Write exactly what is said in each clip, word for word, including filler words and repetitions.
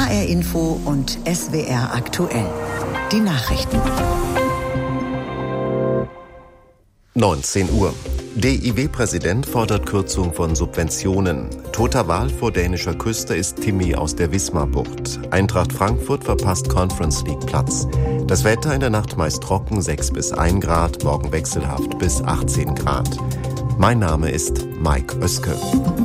H R Info und S W R aktuell. Die Nachrichten. neunzehn Uhr. D I W-Präsident fordert Kürzung von Subventionen. Toter Wal vor dänischer Küste ist Timmy aus der Wismarbucht. Eintracht Frankfurt verpasst Conference League Platz. Das Wetter in der Nacht meist trocken, sechs bis ein Grad, morgen wechselhaft bis achtzehn Grad. Mein Name ist Mike Oeske.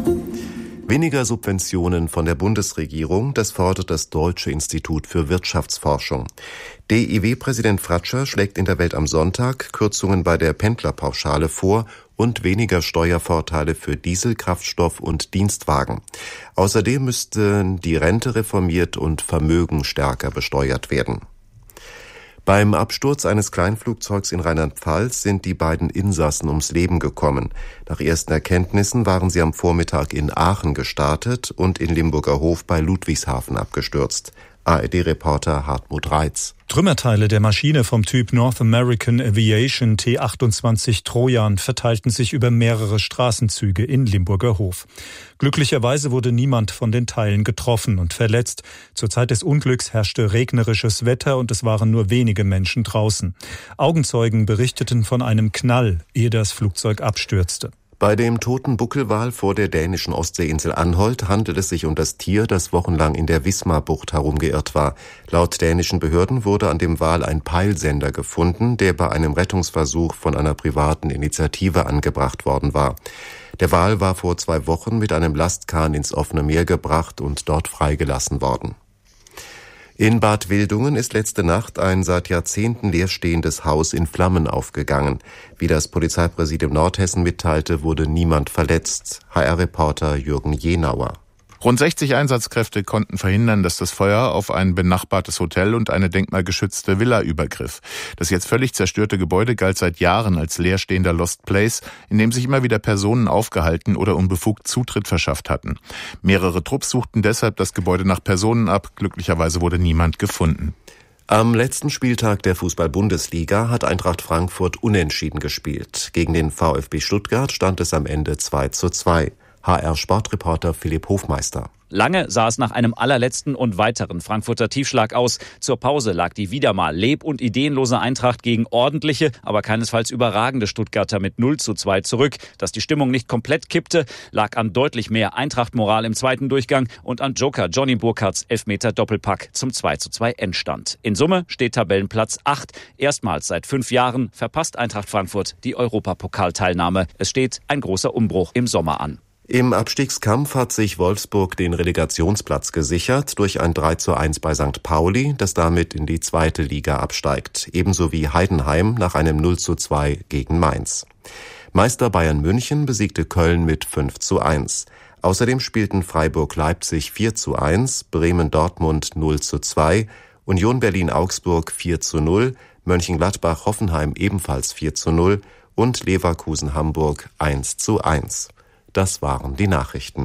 Weniger Subventionen von der Bundesregierung, das fordert das Deutsche Institut für Wirtschaftsforschung. D I W-Präsident Fratscher schlägt in der Welt am Sonntag Kürzungen bei der Pendlerpauschale vor und weniger Steuervorteile für Diesel, Kraftstoff und Dienstwagen. Außerdem müssten die Rente reformiert und Vermögen stärker besteuert werden. Beim Absturz eines Kleinflugzeugs in Rheinland-Pfalz sind die beiden Insassen ums Leben gekommen. Nach ersten Erkenntnissen waren sie am Vormittag in Aachen gestartet und in Limburger Hof bei Ludwigshafen abgestürzt. A R D-Reporter Hartmut Reitz. Trümmerteile der Maschine vom Typ North American Aviation T achtundzwanzig Trojan verteilten sich über mehrere Straßenzüge in Limburger Hof. Glücklicherweise wurde niemand von den Teilen getroffen und verletzt. Zur Zeit des Unglücks herrschte regnerisches Wetter und es waren nur wenige Menschen draußen. Augenzeugen berichteten von einem Knall, ehe das Flugzeug abstürzte. Bei dem toten Buckelwal vor der dänischen Ostseeinsel Anholt handelt es sich um das Tier, das wochenlang in der Wismarbucht herumgeirrt war. Laut dänischen Behörden wurde an dem Wal ein Peilsender gefunden, der bei einem Rettungsversuch von einer privaten Initiative angebracht worden war. Der Wal war vor zwei Wochen mit einem Lastkahn ins offene Meer gebracht und dort freigelassen worden. In Bad Wildungen ist letzte Nacht ein seit Jahrzehnten leerstehendes Haus in Flammen aufgegangen. Wie das Polizeipräsidium Nordhessen mitteilte, wurde niemand verletzt. H R-Reporter Jürgen Jenauer. Rund sechzig Einsatzkräfte konnten verhindern, dass das Feuer auf ein benachbartes Hotel und eine denkmalgeschützte Villa übergriff. Das jetzt völlig zerstörte Gebäude galt seit Jahren als leerstehender Lost Place, in dem sich immer wieder Personen aufgehalten oder unbefugt Zutritt verschafft hatten. Mehrere Trupps suchten deshalb das Gebäude nach Personen ab. Glücklicherweise wurde niemand gefunden. Am letzten Spieltag der Fußball-Bundesliga hat Eintracht Frankfurt unentschieden gespielt. Gegen den VfB Stuttgart stand es am Ende zwei zu zwei. H R-Sportreporter Philipp Hofmeister. Lange sah es nach einem allerletzten und weiteren Frankfurter Tiefschlag aus. Zur Pause lag die wieder mal leb- und ideenlose Eintracht gegen ordentliche, aber keinesfalls überragende Stuttgarter mit null zu zwei zurück. Dass die Stimmung nicht komplett kippte, lag an deutlich mehr Eintracht-Moral im zweiten Durchgang und an Joker Johnny Burkhards Elfmeter-Doppelpack zum zwei zu zwei Endstand. In Summe steht Tabellenplatz acht. Erstmals seit fünf Jahren verpasst Eintracht Frankfurt die Europapokalteilnahme. Es steht ein großer Umbruch im Sommer an. Im Abstiegskampf hat sich Wolfsburg den Relegationsplatz gesichert durch ein drei zu eins bei Sankt Pauli, das damit in die zweite Liga absteigt, ebenso wie Heidenheim nach einem null zu zwei gegen Mainz. Meister Bayern München besiegte Köln mit fünf zu eins. Außerdem spielten Freiburg-Leipzig vier zu eins, Bremen-Dortmund null zu zwei, Union Berlin-Augsburg vier zu null, Mönchengladbach-Hoffenheim ebenfalls vier zu null und Leverkusen-Hamburg eins zu eins. Das waren die Nachrichten.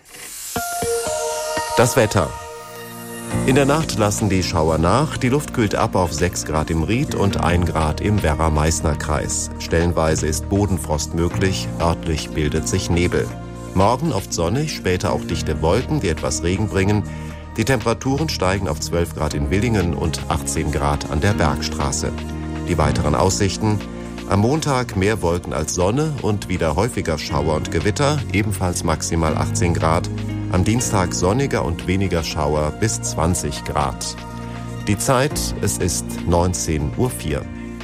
Das Wetter. In der Nacht lassen die Schauer nach. Die Luft kühlt ab auf sechs Grad im Ried und ein Grad im Werra-Meißner-Kreis. Stellenweise ist Bodenfrost möglich, örtlich bildet sich Nebel. Morgen oft sonnig, später auch dichte Wolken, die etwas Regen bringen. Die Temperaturen steigen auf zwölf Grad in Willingen und achtzehn Grad an der Bergstraße. Die weiteren Aussichten: Am Montag mehr Wolken als Sonne und wieder häufiger Schauer und Gewitter, ebenfalls maximal achtzehn Grad. Am Dienstag sonniger und weniger Schauer bis zwanzig Grad. Die Zeit, es ist neunzehn Uhr vier.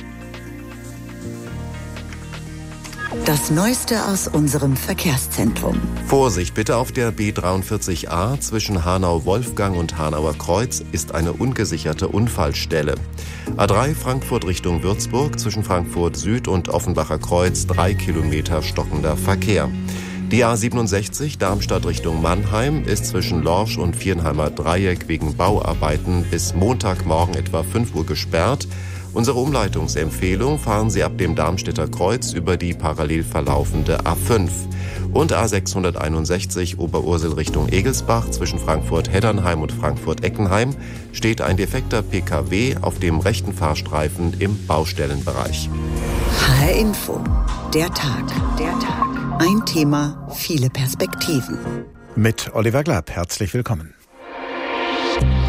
Das Neueste aus unserem Verkehrszentrum. Vorsicht bitte, auf der B dreiundvierzig A zwischen Hanau-Wolfgang und Hanauer Kreuz ist eine ungesicherte Unfallstelle. A drei Frankfurt Richtung Würzburg zwischen Frankfurt Süd und Offenbacher Kreuz drei Kilometer stockender Verkehr. Die A siebenundsechzig Darmstadt Richtung Mannheim ist zwischen Lorsch und Viernheimer Dreieck wegen Bauarbeiten bis Montagmorgen etwa fünf Uhr gesperrt. Unsere Umleitungsempfehlung: fahren Sie ab dem Darmstädter Kreuz über die parallel verlaufende A fünf. Und A sechshunderteinundsechzig Oberursel Richtung Egelsbach zwischen Frankfurt-Heddernheim und Frankfurt-Eckenheim steht ein defekter P K W auf dem rechten Fahrstreifen im Baustellenbereich. H R Info. Der Tag. Der Tag. Ein Thema, viele Perspektiven. Mit Oliver Glapp. Herzlich willkommen.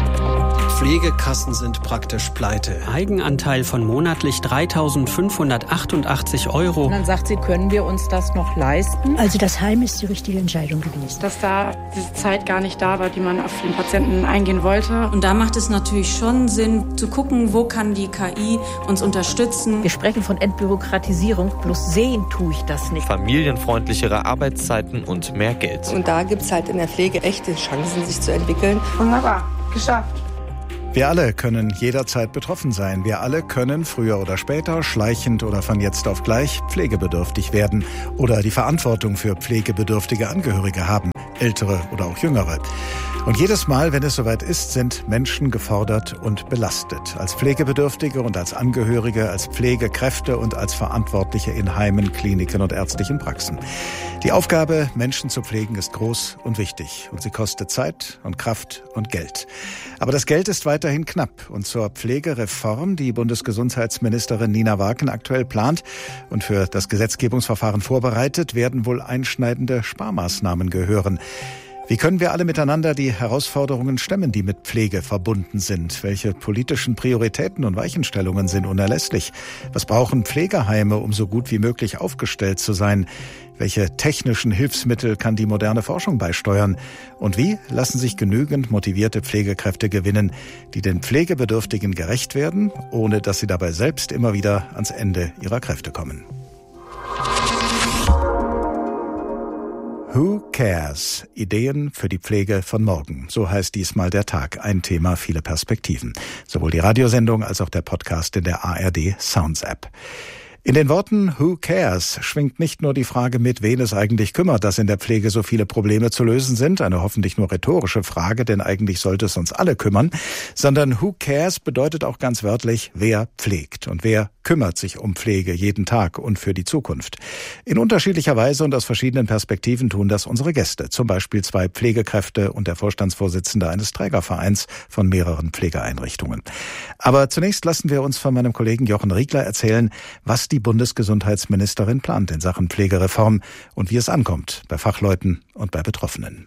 Pflegekassen sind praktisch pleite. Eigenanteil von monatlich dreitausendfünfhundertachtundachtzig Euro. Und dann sagt sie, können wir uns das noch leisten? Also das Heim ist die richtige Entscheidung gewesen. Dass da diese Zeit gar nicht da war, die man auf den Patienten eingehen wollte. Und da macht es natürlich schon Sinn, zu gucken, wo kann die K I uns unterstützen. Wir sprechen von Entbürokratisierung, bloß sehen tue ich das nicht. Familienfreundlichere Arbeitszeiten und mehr Geld. Und da gibt es halt in der Pflege echte Chancen, sich zu entwickeln. Wunderbar, geschafft. Wir alle können jederzeit betroffen sein. Wir alle können früher oder später, schleichend oder von jetzt auf gleich, pflegebedürftig werden oder die Verantwortung für pflegebedürftige Angehörige haben, ältere oder auch jüngere. Und jedes Mal, wenn es soweit ist, sind Menschen gefordert und belastet. Als Pflegebedürftige und als Angehörige, als Pflegekräfte und als Verantwortliche in Heimen, Kliniken und ärztlichen Praxen. Die Aufgabe, Menschen zu pflegen, ist groß und wichtig. Und sie kostet Zeit und Kraft und Geld. Aber das Geld ist weiterhin knapp. Und zur Pflegereform, die Bundesgesundheitsministerin Nina Wagen aktuell plant und für das Gesetzgebungsverfahren vorbereitet, werden wohl einschneidende Sparmaßnahmen gehören. Wie können wir alle miteinander die Herausforderungen stemmen, die mit Pflege verbunden sind? Welche politischen Prioritäten und Weichenstellungen sind unerlässlich? Was brauchen Pflegeheime, um so gut wie möglich aufgestellt zu sein? Welche technischen Hilfsmittel kann die moderne Forschung beisteuern? Und wie lassen sich genügend motivierte Pflegekräfte gewinnen, die den Pflegebedürftigen gerecht werden, ohne dass sie dabei selbst immer wieder ans Ende ihrer Kräfte kommen? Who cares? Ideen für die Pflege von morgen. So heißt diesmal der Tag. Ein Thema, viele Perspektiven. Sowohl die Radiosendung als auch der Podcast in der A R D Sounds App. In den Worten Who cares schwingt nicht nur die Frage mit, wen es eigentlich kümmert, dass in der Pflege so viele Probleme zu lösen sind, eine hoffentlich nur rhetorische Frage, denn eigentlich sollte es uns alle kümmern, sondern Who cares bedeutet auch ganz wörtlich, wer pflegt und wer kümmert sich um Pflege jeden Tag und für die Zukunft. In unterschiedlicher Weise und aus verschiedenen Perspektiven tun das unsere Gäste, zum Beispiel zwei Pflegekräfte und der Vorstandsvorsitzende eines Trägervereins von mehreren Pflegeeinrichtungen. Aber zunächst lassen wir uns von meinem Kollegen Jochen Riegler erzählen, was die Bundesgesundheitsministerin plant in Sachen Pflegereform und wie es ankommt bei Fachleuten und bei Betroffenen.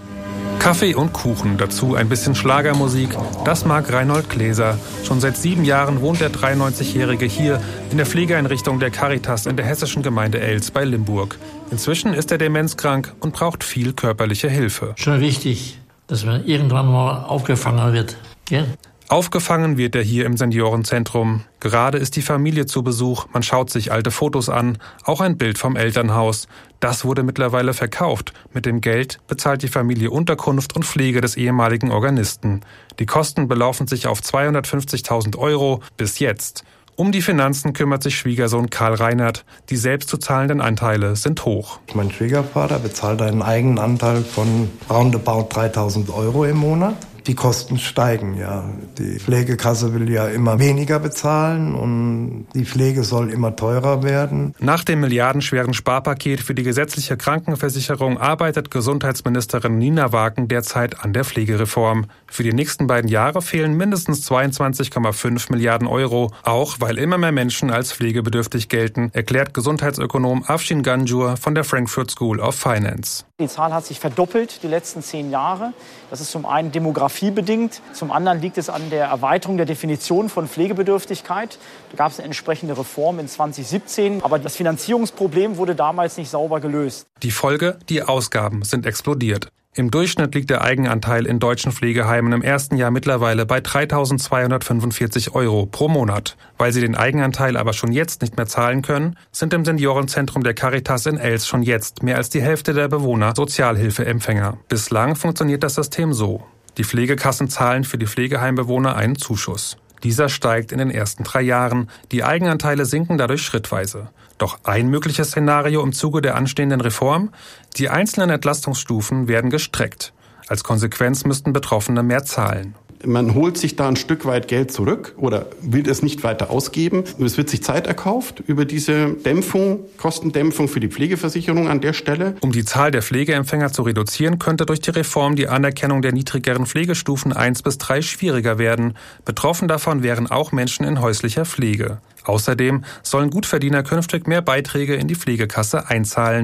Kaffee und Kuchen, dazu ein bisschen Schlagermusik, das mag Reinhold Gläser. Schon seit sieben Jahren wohnt der dreiundneunzigjährige hier in der Pflegeeinrichtung der Caritas in der hessischen Gemeinde Elz bei Limburg. Inzwischen ist er demenzkrank und braucht viel körperliche Hilfe. Schon wichtig, dass man irgendwann mal aufgefangen wird, gell? Aufgefangen wird er hier im Seniorenzentrum. Gerade ist die Familie zu Besuch, man schaut sich alte Fotos an, auch ein Bild vom Elternhaus. Das wurde mittlerweile verkauft. Mit dem Geld bezahlt die Familie Unterkunft und Pflege des ehemaligen Organisten. Die Kosten belaufen sich auf zweihundertfünfzigtausend Euro bis jetzt. Um die Finanzen kümmert sich Schwiegersohn Karl Reinhardt. Die selbst zu zahlenden Anteile sind hoch. Mein Schwiegervater bezahlt einen Eigenanteil von roundabout dreitausend Euro im Monat. Die Kosten steigen, ja. Die Pflegekasse will ja immer weniger bezahlen und die Pflege soll immer teurer werden. Nach dem milliardenschweren Sparpaket für die gesetzliche Krankenversicherung arbeitet Gesundheitsministerin Nina Wagen derzeit an der Pflegereform. Für die nächsten beiden Jahre fehlen mindestens zweiundzwanzig Komma fünf Milliarden Euro, auch weil immer mehr Menschen als pflegebedürftig gelten, erklärt Gesundheitsökonom Afshin Ganjur von der Frankfurt School of Finance. Die Zahl hat sich verdoppelt die letzten zehn Jahre. Das ist zum einen demografiebedingt, zum anderen liegt es an der Erweiterung der Definition von Pflegebedürftigkeit. Da gab es eine entsprechende Reform in zwanzig siebzehn, aber das Finanzierungsproblem wurde damals nicht sauber gelöst. Die Folge, die Ausgaben sind explodiert. Im Durchschnitt liegt der Eigenanteil in deutschen Pflegeheimen im ersten Jahr mittlerweile bei dreitausendzweihundertfünfundvierzig Euro pro Monat. Weil sie den Eigenanteil aber schon jetzt nicht mehr zahlen können, sind im Seniorenzentrum der Caritas in Elz schon jetzt mehr als die Hälfte der Bewohner Sozialhilfeempfänger. Bislang funktioniert das System so. Die Pflegekassen zahlen für die Pflegeheimbewohner einen Zuschuss. Dieser steigt in den ersten drei Jahren. Die Eigenanteile sinken dadurch schrittweise. Doch ein mögliches Szenario im Zuge der anstehenden Reform: die einzelnen Entlastungsstufen werden gestreckt. Als Konsequenz müssten Betroffene mehr zahlen. Man holt sich da ein Stück weit Geld zurück oder will es nicht weiter ausgeben. Es wird sich Zeit erkauft über diese Dämpfung, Kostendämpfung für die Pflegeversicherung an der Stelle. Um die Zahl der Pflegeempfänger zu reduzieren, könnte durch die Reform die Anerkennung der niedrigeren Pflegestufen eins bis drei schwieriger werden. Betroffen davon wären auch Menschen in häuslicher Pflege. Außerdem sollen Gutverdiener künftig mehr Beiträge in die Pflegekasse einzahlen.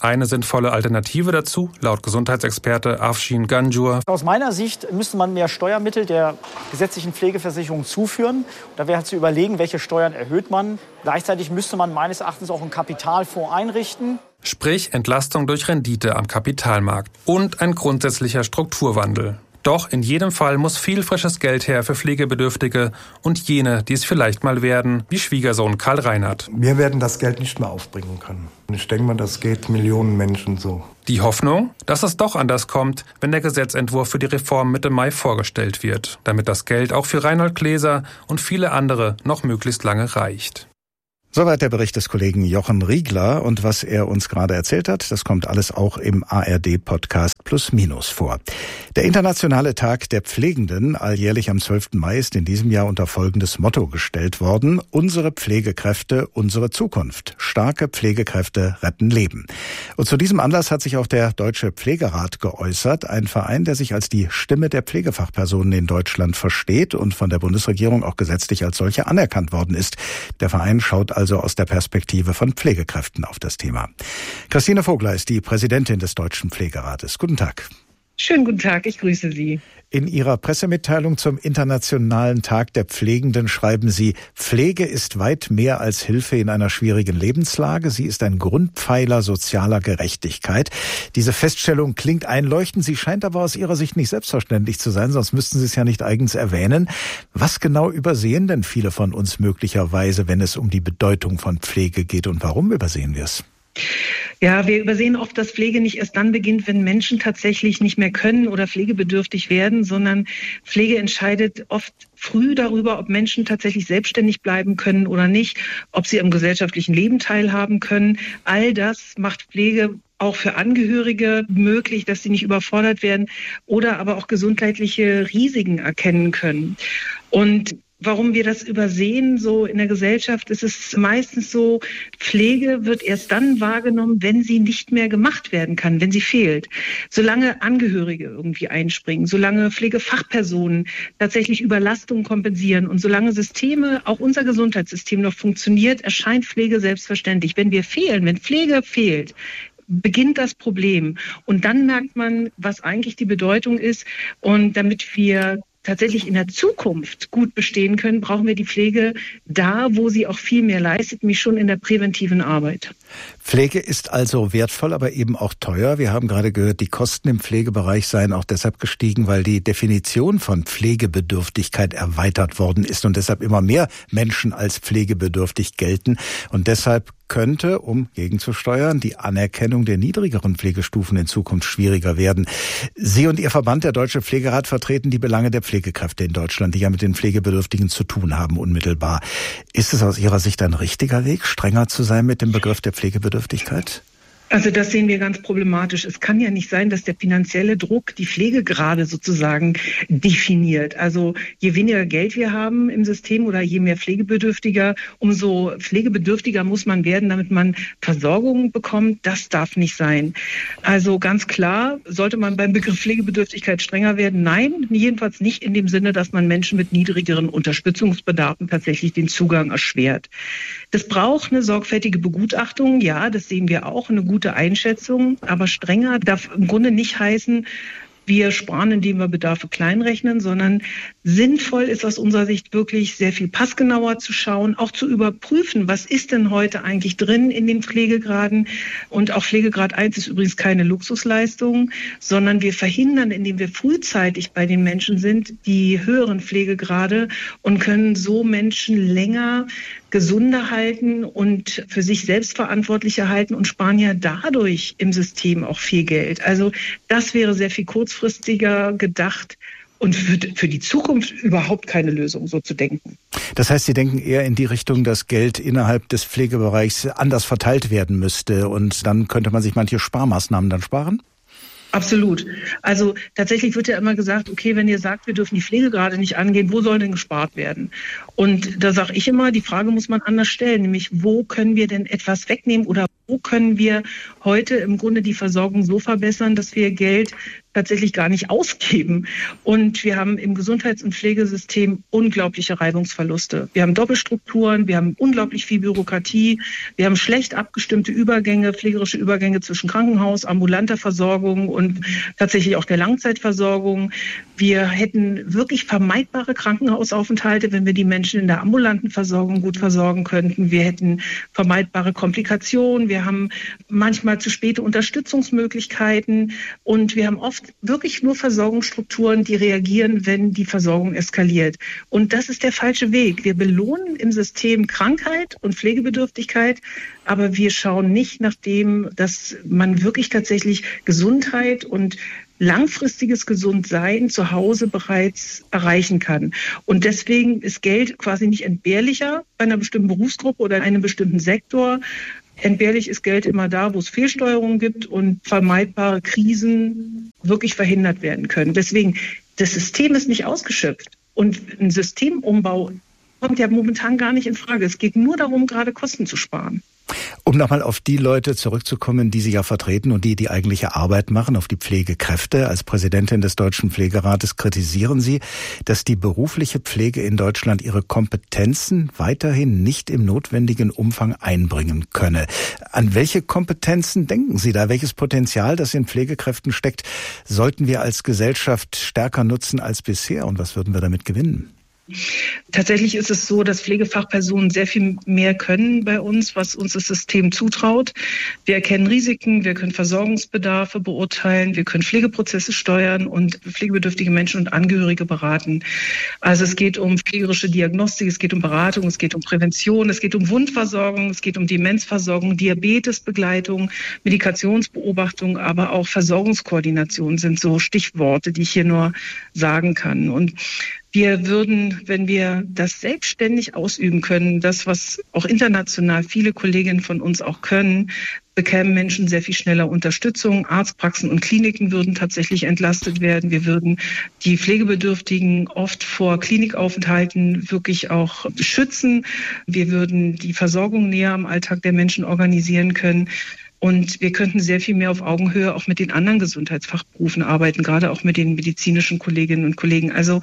Eine sinnvolle Alternative dazu, laut Gesundheitsexperte Afshin Ganjur: Aus meiner Sicht müsste man mehr Steuermittel der gesetzlichen Pflegeversicherung zuführen. Da wäre halt zu überlegen, welche Steuern erhöht man. Gleichzeitig müsste man meines Erachtens auch einen Kapitalfonds einrichten. Sprich Entlastung durch Rendite am Kapitalmarkt und ein grundsätzlicher Strukturwandel. Doch in jedem Fall muss viel frisches Geld her für Pflegebedürftige und jene, die es vielleicht mal werden, wie Schwiegersohn Karl Reinhardt. Wir werden das Geld nicht mehr aufbringen können. Ich denke mal, das geht Millionen Menschen so. Die Hoffnung, dass es doch anders kommt, wenn der Gesetzentwurf für die Reform Mitte Mai vorgestellt wird, damit das Geld auch für Reinhold Gläser und viele andere noch möglichst lange reicht. Soweit der Bericht des Kollegen Jochen Riegler, und was er uns gerade erzählt hat, das kommt alles auch im A R D-Podcast Plus Minus vor. Der Internationale Tag der Pflegenden, alljährlich am zwölften Mai, ist in diesem Jahr unter folgendes Motto gestellt worden: Unsere Pflegekräfte, unsere Zukunft. Starke Pflegekräfte retten Leben. Und zu diesem Anlass hat sich auch der Deutsche Pflegerat geäußert, ein Verein, der sich als die Stimme der Pflegefachpersonen in Deutschland versteht und von der Bundesregierung auch gesetzlich als solche anerkannt worden ist. Der Verein schaut also aus der Perspektive von Pflegekräften auf das Thema. Christine Vogler ist die Präsidentin des Deutschen Pflegerates. Guten Tag. Schönen guten Tag, ich grüße Sie. In Ihrer Pressemitteilung zum Internationalen Tag der Pflegenden schreiben Sie: Pflege ist weit mehr als Hilfe in einer schwierigen Lebenslage. Sie ist ein Grundpfeiler sozialer Gerechtigkeit. Diese Feststellung klingt einleuchtend. Sie scheint aber aus Ihrer Sicht nicht selbstverständlich zu sein, sonst müssten Sie es ja nicht eigens erwähnen. Was genau übersehen denn viele von uns möglicherweise, wenn es um die Bedeutung von Pflege geht, und warum übersehen wir es? Ja, wir übersehen oft, dass Pflege nicht erst dann beginnt, wenn Menschen tatsächlich nicht mehr können oder pflegebedürftig werden, sondern Pflege entscheidet oft früh darüber, ob Menschen tatsächlich selbstständig bleiben können oder nicht, ob sie am gesellschaftlichen Leben teilhaben können. All das macht Pflege auch für Angehörige möglich, dass sie nicht überfordert werden oder aber auch gesundheitliche Risiken erkennen können. Und warum wir das übersehen, so in der Gesellschaft, ist es meistens so: Pflege wird erst dann wahrgenommen, wenn sie nicht mehr gemacht werden kann, wenn sie fehlt. Solange Angehörige irgendwie einspringen, solange Pflegefachpersonen tatsächlich Überlastungen kompensieren und solange Systeme, auch unser Gesundheitssystem noch funktioniert, erscheint Pflege selbstverständlich. Wenn wir fehlen, wenn Pflege fehlt, beginnt das Problem. Und dann merkt man, was eigentlich die Bedeutung ist. Und damit wir tatsächlich in der Zukunft gut bestehen können, brauchen wir die Pflege da, wo sie auch viel mehr leistet, nämlich schon in der präventiven Arbeit. Pflege ist also wertvoll, aber eben auch teuer. Wir haben gerade gehört, die Kosten im Pflegebereich seien auch deshalb gestiegen, weil die Definition von Pflegebedürftigkeit erweitert worden ist und deshalb immer mehr Menschen als pflegebedürftig gelten. Und deshalb könnte, um gegenzusteuern, die Anerkennung der niedrigeren Pflegestufen in Zukunft schwieriger werden. Sie und Ihr Verband, der Deutsche Pflegerat, vertreten die Belange der Pflegekräfte in Deutschland, die ja mit den Pflegebedürftigen zu tun haben, unmittelbar. Ist es aus Ihrer Sicht ein richtiger Weg, strenger zu sein mit dem Begriff der Pflegebedürftigkeit? Also das sehen wir ganz problematisch. Es kann ja nicht sein, dass der finanzielle Druck die Pflegegrade sozusagen definiert. Also je weniger Geld wir haben im System oder je mehr Pflegebedürftiger, umso pflegebedürftiger muss man werden, damit man Versorgung bekommt. Das darf nicht sein. Also ganz klar, sollte man beim Begriff Pflegebedürftigkeit strenger werden? Nein, jedenfalls nicht in dem Sinne, dass man Menschen mit niedrigeren Unterstützungsbedarfen tatsächlich den Zugang erschwert. Das braucht eine sorgfältige Begutachtung. Ja, das sehen wir auch, eine gute Einschätzung, aber strenger darf im Grunde nicht heißen, wir sparen, indem wir Bedarfe kleinrechnen, sondern sinnvoll ist aus unserer Sicht wirklich sehr viel passgenauer zu schauen, auch zu überprüfen, was ist denn heute eigentlich drin in den Pflegegraden. Und auch Pflegegrad eins ist übrigens keine Luxusleistung, sondern wir verhindern, indem wir frühzeitig bei den Menschen sind, die höheren Pflegegrade und können so Menschen länger gesunder halten und für sich selbst verantwortlicher halten und sparen ja dadurch im System auch viel Geld. Also das wäre sehr viel kurzfristiger gedacht und für, für die Zukunft überhaupt keine Lösung, so zu denken. Das heißt, Sie denken eher in die Richtung, dass Geld innerhalb des Pflegebereichs anders verteilt werden müsste und dann könnte man sich manche Sparmaßnahmen dann sparen? Absolut. Also tatsächlich wird ja immer gesagt, okay, wenn ihr sagt, wir dürfen die Pflegegrade nicht angehen, wo soll denn gespart werden? Und da sage ich immer, die Frage muss man anders stellen, nämlich wo können wir denn etwas wegnehmen oder wo können wir heute im Grunde die Versorgung so verbessern, dass wir Geld tatsächlich gar nicht ausgeben. Und wir haben im Gesundheits- und Pflegesystem unglaubliche Reibungsverluste. Wir haben Doppelstrukturen, wir haben unglaublich viel Bürokratie, wir haben schlecht abgestimmte Übergänge, pflegerische Übergänge zwischen Krankenhaus, ambulanter Versorgung und tatsächlich auch der Langzeitversorgung. Wir hätten wirklich vermeidbare Krankenhausaufenthalte, wenn wir die Menschen in der ambulanten Versorgung gut versorgen könnten. Wir hätten vermeidbare Komplikationen. Wir haben manchmal zu späte Unterstützungsmöglichkeiten. Und wir haben oft wirklich nur Versorgungsstrukturen, die reagieren, wenn die Versorgung eskaliert. Und das ist der falsche Weg. Wir belohnen im System Krankheit und Pflegebedürftigkeit, aber wir schauen nicht nach dem, dass man wirklich tatsächlich Gesundheit und langfristiges Gesundsein zu Hause bereits erreichen kann. Und deswegen ist Geld quasi nicht entbehrlicher bei einer bestimmten Berufsgruppe oder einem bestimmten Sektor. Entbehrlich ist Geld immer da, wo es Fehlsteuerungen gibt und vermeidbare Krisen wirklich verhindert werden können. Deswegen, das System ist nicht ausgeschöpft. Und ein Systemumbau kommt ja momentan gar nicht in Frage. Es geht nur darum, gerade Kosten zu sparen. Um nochmal auf die Leute zurückzukommen, die Sie ja vertreten und die die eigentliche Arbeit machen, auf die Pflegekräfte. Als Präsidentin des Deutschen Pflegerates kritisieren Sie, dass die berufliche Pflege in Deutschland ihre Kompetenzen weiterhin nicht im notwendigen Umfang einbringen könne. An welche Kompetenzen denken Sie da? Welches Potenzial, das in Pflegekräften steckt, sollten wir als Gesellschaft stärker nutzen als bisher? Und was würden wir damit gewinnen? Tatsächlich ist es so, dass Pflegefachpersonen sehr viel mehr können bei uns, was uns das System zutraut. Wir erkennen Risiken, wir können Versorgungsbedarfe beurteilen, wir können Pflegeprozesse steuern und pflegebedürftige Menschen und Angehörige beraten. Also es geht um pflegerische Diagnostik, es geht um Beratung, es geht um Prävention, es geht um Wundversorgung, es geht um Demenzversorgung, Diabetesbegleitung, Medikationsbeobachtung, aber auch Versorgungskoordination sind so Stichworte, die ich hier nur sagen kann. Und wir würden, wenn wir das selbstständig ausüben können, das, was auch international viele Kolleginnen von uns auch können, bekämen Menschen sehr viel schneller Unterstützung. Arztpraxen und Kliniken würden tatsächlich entlastet werden. Wir würden die Pflegebedürftigen oft vor Klinikaufenthalten wirklich auch schützen. Wir würden die Versorgung näher am Alltag der Menschen organisieren können. Und wir könnten sehr viel mehr auf Augenhöhe auch mit den anderen Gesundheitsfachberufen arbeiten, gerade auch mit den medizinischen Kolleginnen und Kollegen. Also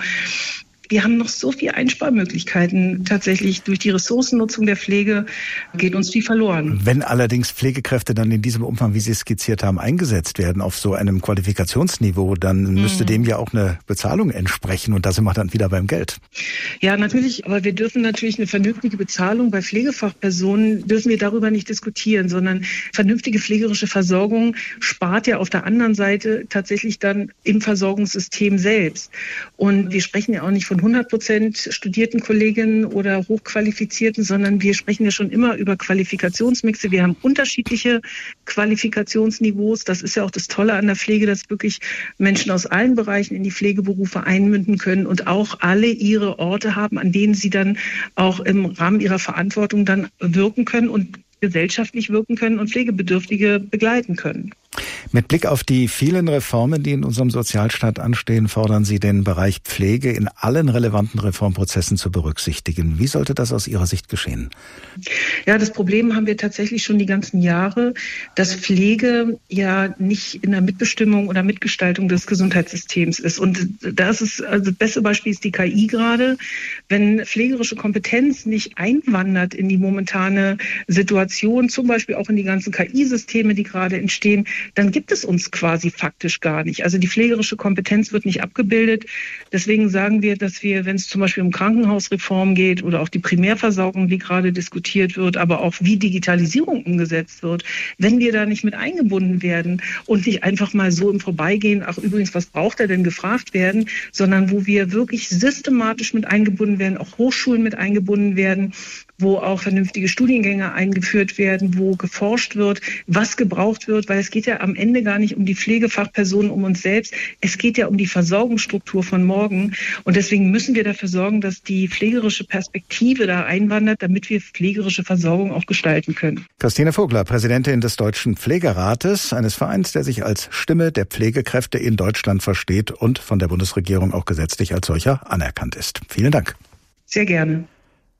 wir haben noch so viele Einsparmöglichkeiten. Tatsächlich durch die Ressourcennutzung der Pflege geht uns viel verloren. Wenn allerdings Pflegekräfte dann in diesem Umfang, wie Sie es skizziert haben, eingesetzt werden auf so einem Qualifikationsniveau, dann mhm. müsste dem ja auch eine Bezahlung entsprechen. Und da sind wir dann wieder beim Geld. Ja, natürlich. Aber wir dürfen natürlich eine vernünftige Bezahlung bei Pflegefachpersonen, dürfen wir darüber nicht diskutieren, sondern vernünftige pflegerische Versorgung spart ja auf der anderen Seite tatsächlich dann im Versorgungssystem selbst. Und wir sprechen ja auch nicht von hundert Prozent studierten Kolleginnen oder hochqualifizierten, sondern wir sprechen ja schon immer über Qualifikationsmixe. Wir haben unterschiedliche Qualifikationsniveaus. Das ist ja auch das Tolle an der Pflege, dass wirklich Menschen aus allen Bereichen in die Pflegeberufe einmünden können und auch alle ihre Orte haben, an denen sie dann auch im Rahmen ihrer Verantwortung dann wirken können und gesellschaftlich wirken können und Pflegebedürftige begleiten können. Mit Blick auf die vielen Reformen, die in unserem Sozialstaat anstehen, fordern Sie, den Bereich Pflege in allen relevanten Reformprozessen zu berücksichtigen. Wie sollte das aus Ihrer Sicht geschehen? Ja, das Problem haben wir tatsächlich schon die ganzen Jahre, dass Pflege ja nicht in der Mitbestimmung oder Mitgestaltung des Gesundheitssystems ist. Und das ist, also das beste Beispiel ist die K I gerade. Wenn pflegerische Kompetenz nicht einwandert in die momentane Situation, zum Beispiel auch in die ganzen K I-Systeme, die gerade entstehen, dann gibt es uns quasi faktisch gar nicht. Also die pflegerische Kompetenz wird nicht abgebildet. Deswegen sagen wir, dass wir, wenn es zum Beispiel um Krankenhausreform geht oder auch die Primärversorgung, die gerade diskutiert wird, aber auch wie Digitalisierung umgesetzt wird, wenn wir da nicht mit eingebunden werden und nicht einfach mal so im Vorbeigehen, ach übrigens, was braucht er denn, gefragt werden, sondern wo wir wirklich systematisch mit eingebunden werden, auch Hochschulen mit eingebunden werden, wo auch vernünftige Studiengänge eingeführt werden, wo geforscht wird, was gebraucht wird, weil es geht ja am Ende gar nicht um die Pflegefachpersonen, um uns selbst. Es geht ja um die Versorgungsstruktur von morgen. Und deswegen müssen wir dafür sorgen, dass die pflegerische Perspektive da einwandert, damit wir pflegerische Versorgung auch gestalten können. Christine Vogler, Präsidentin des Deutschen Pflegerates, eines Vereins, der sich als Stimme der Pflegekräfte in Deutschland versteht und von der Bundesregierung auch gesetzlich als solcher anerkannt ist. Vielen Dank. Sehr gerne.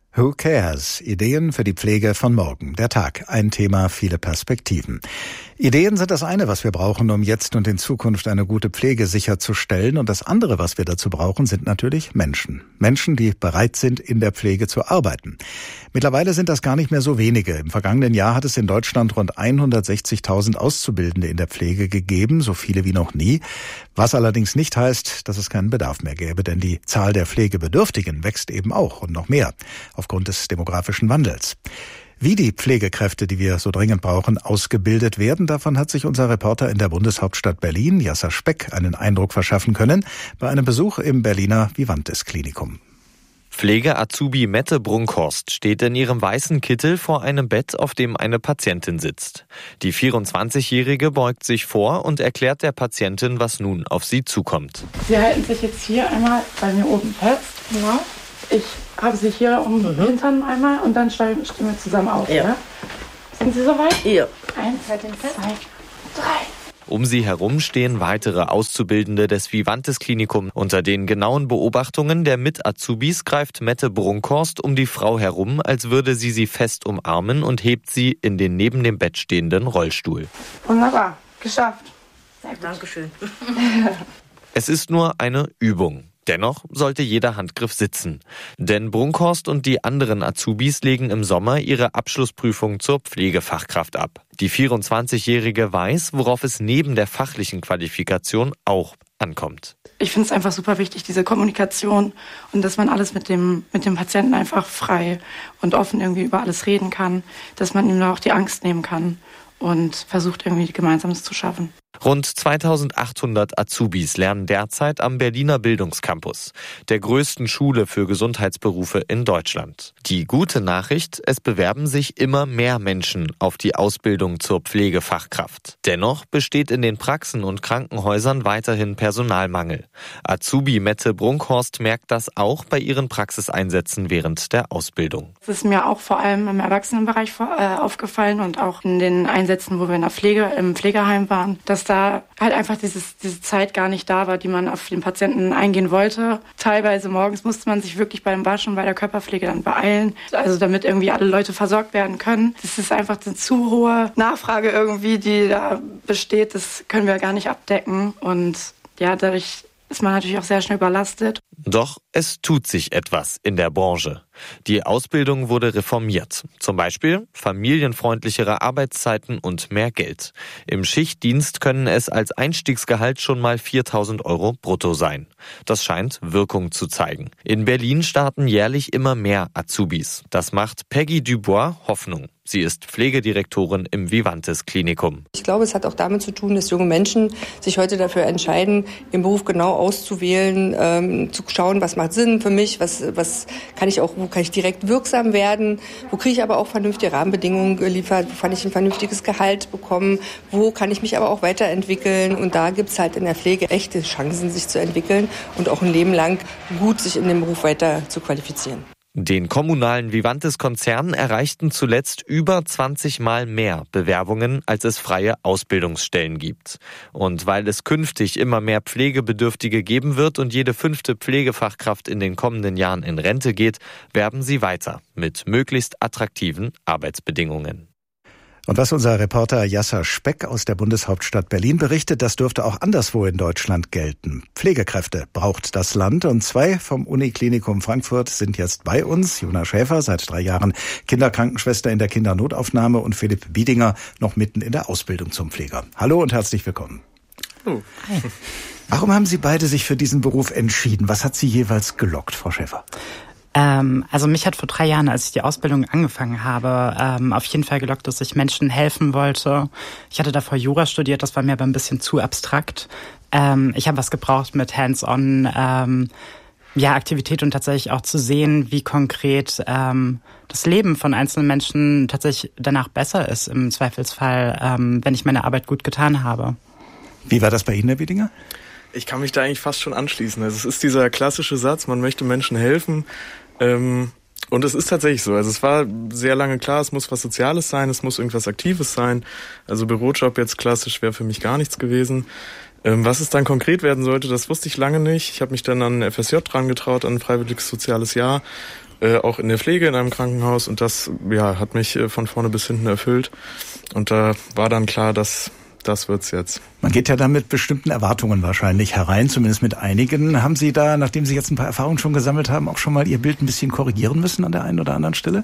Who cares? Ideen für die Pflege von morgen. Der Tag. Ein Thema, viele Perspektiven. Ideen sind das eine, was wir brauchen, um jetzt und in Zukunft eine gute Pflege sicherzustellen. Und das andere, was wir dazu brauchen, sind natürlich Menschen. Menschen, die bereit sind, in der Pflege zu arbeiten. Mittlerweile sind das gar nicht mehr so wenige. Im vergangenen Jahr hat es in Deutschland rund hundertsechzigtausend Auszubildende in der Pflege gegeben, so viele wie noch nie. Was allerdings nicht heißt, dass es keinen Bedarf mehr gäbe, denn die Zahl der Pflegebedürftigen wächst eben auch und noch mehr aufgrund des demografischen Wandels. Wie die Pflegekräfte, die wir so dringend brauchen, ausgebildet werden, davon hat sich unser Reporter in der Bundeshauptstadt Berlin, Yasser Speck, einen Eindruck verschaffen können bei einem Besuch im Berliner Vivantes Klinikum. Pflege-Azubi Mette Brunkhorst steht in ihrem weißen Kittel vor einem Bett, auf dem eine Patientin sitzt. Die vierundzwanzigjährige beugt sich vor und erklärt der Patientin, was nun auf sie zukommt. Sie halten sich jetzt hier einmal bei mir oben fest. Ja. Ich habe Sie hier um den Hintern einmal und dann stehen wir zusammen auf. Ja. Ja? Sind Sie soweit? Ja. Eins, zwei, drei. Um sie herum stehen weitere Auszubildende des Vivantes Klinikum. Unter den genauen Beobachtungen der Mit-Azubis greift Mette Brunkhorst um die Frau herum, als würde sie sie fest umarmen und hebt sie in den neben dem Bett stehenden Rollstuhl. Wunderbar, geschafft. Sehr gut. Dankeschön. Es ist nur eine Übung. Dennoch sollte jeder Handgriff sitzen. Denn Brunkhorst und die anderen Azubis legen im Sommer ihre Abschlussprüfung zur Pflegefachkraft ab. Die vierundzwanzigjährige weiß, worauf es neben der fachlichen Qualifikation auch ankommt. Ich finde es einfach super wichtig, diese Kommunikation und dass man alles mit dem, mit dem Patienten einfach frei und offen irgendwie über alles reden kann, dass man ihm da auch die Angst nehmen kann und versucht irgendwie Gemeinsames zu schaffen. Rund zweitausendachthundert Azubis lernen derzeit am Berliner Bildungscampus, der größten Schule für Gesundheitsberufe in Deutschland. Die gute Nachricht, es bewerben sich immer mehr Menschen auf die Ausbildung zur Pflegefachkraft. Dennoch besteht in den Praxen und Krankenhäusern weiterhin Personalmangel. Azubi Mette Brunkhorst merkt das auch bei ihren Praxiseinsätzen während der Ausbildung. Es ist mir auch vor allem im Erwachsenenbereich aufgefallen und auch in den Einsätzen, wo wir in der Pflege, im Pflegeheim waren, dass da halt einfach dieses, diese Zeit gar nicht da war, die man auf den Patienten eingehen wollte. Teilweise morgens musste man sich wirklich beim Waschen, bei der Körperpflege dann beeilen, also damit irgendwie alle Leute versorgt werden können. Das ist einfach eine zu hohe Nachfrage irgendwie, die da besteht. Das können wir gar nicht abdecken und ja, dadurch ist man natürlich auch sehr schnell überlastet. Doch es tut sich etwas in der Branche. Die Ausbildung wurde reformiert. Zum Beispiel familienfreundlichere Arbeitszeiten und mehr Geld. Im Schichtdienst können es als Einstiegsgehalt schon mal viertausend Euro brutto sein. Das scheint Wirkung zu zeigen. In Berlin starten jährlich immer mehr Azubis. Das macht Peggy Dubois Hoffnung. Sie ist Pflegedirektorin im Vivantes Klinikum. Ich glaube, es hat auch damit zu tun, dass junge Menschen sich heute dafür entscheiden, ihren Beruf genau auszuwählen, ähm, zu schauen, was macht Sinn für mich, was, was kann ich auch, wo kann ich direkt wirksam werden, wo kriege ich aber auch vernünftige Rahmenbedingungen geliefert, wo kann ich ein vernünftiges Gehalt bekommen, wo kann ich mich aber auch weiterentwickeln. Und da gibt es halt in der Pflege echte Chancen, sich zu entwickeln und auch ein Leben lang gut sich in dem Beruf weiter zu qualifizieren. Den kommunalen Vivantes-Konzernen erreichten zuletzt über zwanzig Mal mehr Bewerbungen, als es freie Ausbildungsstellen gibt. Und weil es künftig immer mehr Pflegebedürftige geben wird und jede fünfte Pflegefachkraft in den kommenden Jahren in Rente geht, werben sie weiter mit möglichst attraktiven Arbeitsbedingungen. Und was unser Reporter Yasser Speck aus der Bundeshauptstadt Berlin berichtet, das dürfte auch anderswo in Deutschland gelten. Pflegekräfte braucht das Land und zwei vom Uniklinikum Frankfurt sind jetzt bei uns. Jona Schäfer, seit drei Jahren Kinderkrankenschwester in der Kindernotaufnahme und Philipp Biedinger noch mitten in der Ausbildung zum Pfleger. Hallo und herzlich willkommen. Oh. Hi. Warum haben Sie beide sich für diesen Beruf entschieden? Was hat Sie jeweils gelockt, Frau Schäfer? Ähm, also mich hat vor drei Jahren, als ich die Ausbildung angefangen habe, ähm, auf jeden Fall gelockt, dass ich Menschen helfen wollte. Ich hatte davor Jura studiert, das war mir aber ein bisschen zu abstrakt. Ähm, ich habe was gebraucht mit Hands-on ähm, ja, Aktivität und tatsächlich auch zu sehen, wie konkret ähm, das Leben von einzelnen Menschen tatsächlich danach besser ist, im Zweifelsfall, ähm, wenn ich meine Arbeit gut getan habe. Wie war das bei Ihnen, Herr Biedinger? Ich kann mich da eigentlich fast schon anschließen. Also es ist dieser klassische Satz, man möchte Menschen helfen. Ähm, Und es ist tatsächlich so. Also es war sehr lange klar, es muss was Soziales sein, es muss irgendwas Aktives sein. Also Bürojob jetzt klassisch wäre für mich gar nichts gewesen. Ähm, was es dann konkret werden sollte, das wusste ich lange nicht. Ich habe mich dann an F S J dran getraut, an ein freiwilliges soziales Jahr, äh, auch in der Pflege in einem Krankenhaus. Und das ja hat mich äh, von vorne bis hinten erfüllt. Und da war dann klar, dass das wird's jetzt. Man geht ja da mit bestimmten Erwartungen wahrscheinlich herein, zumindest mit einigen. Haben Sie da, nachdem Sie jetzt ein paar Erfahrungen schon gesammelt haben, auch schon mal Ihr Bild ein bisschen korrigieren müssen an der einen oder anderen Stelle?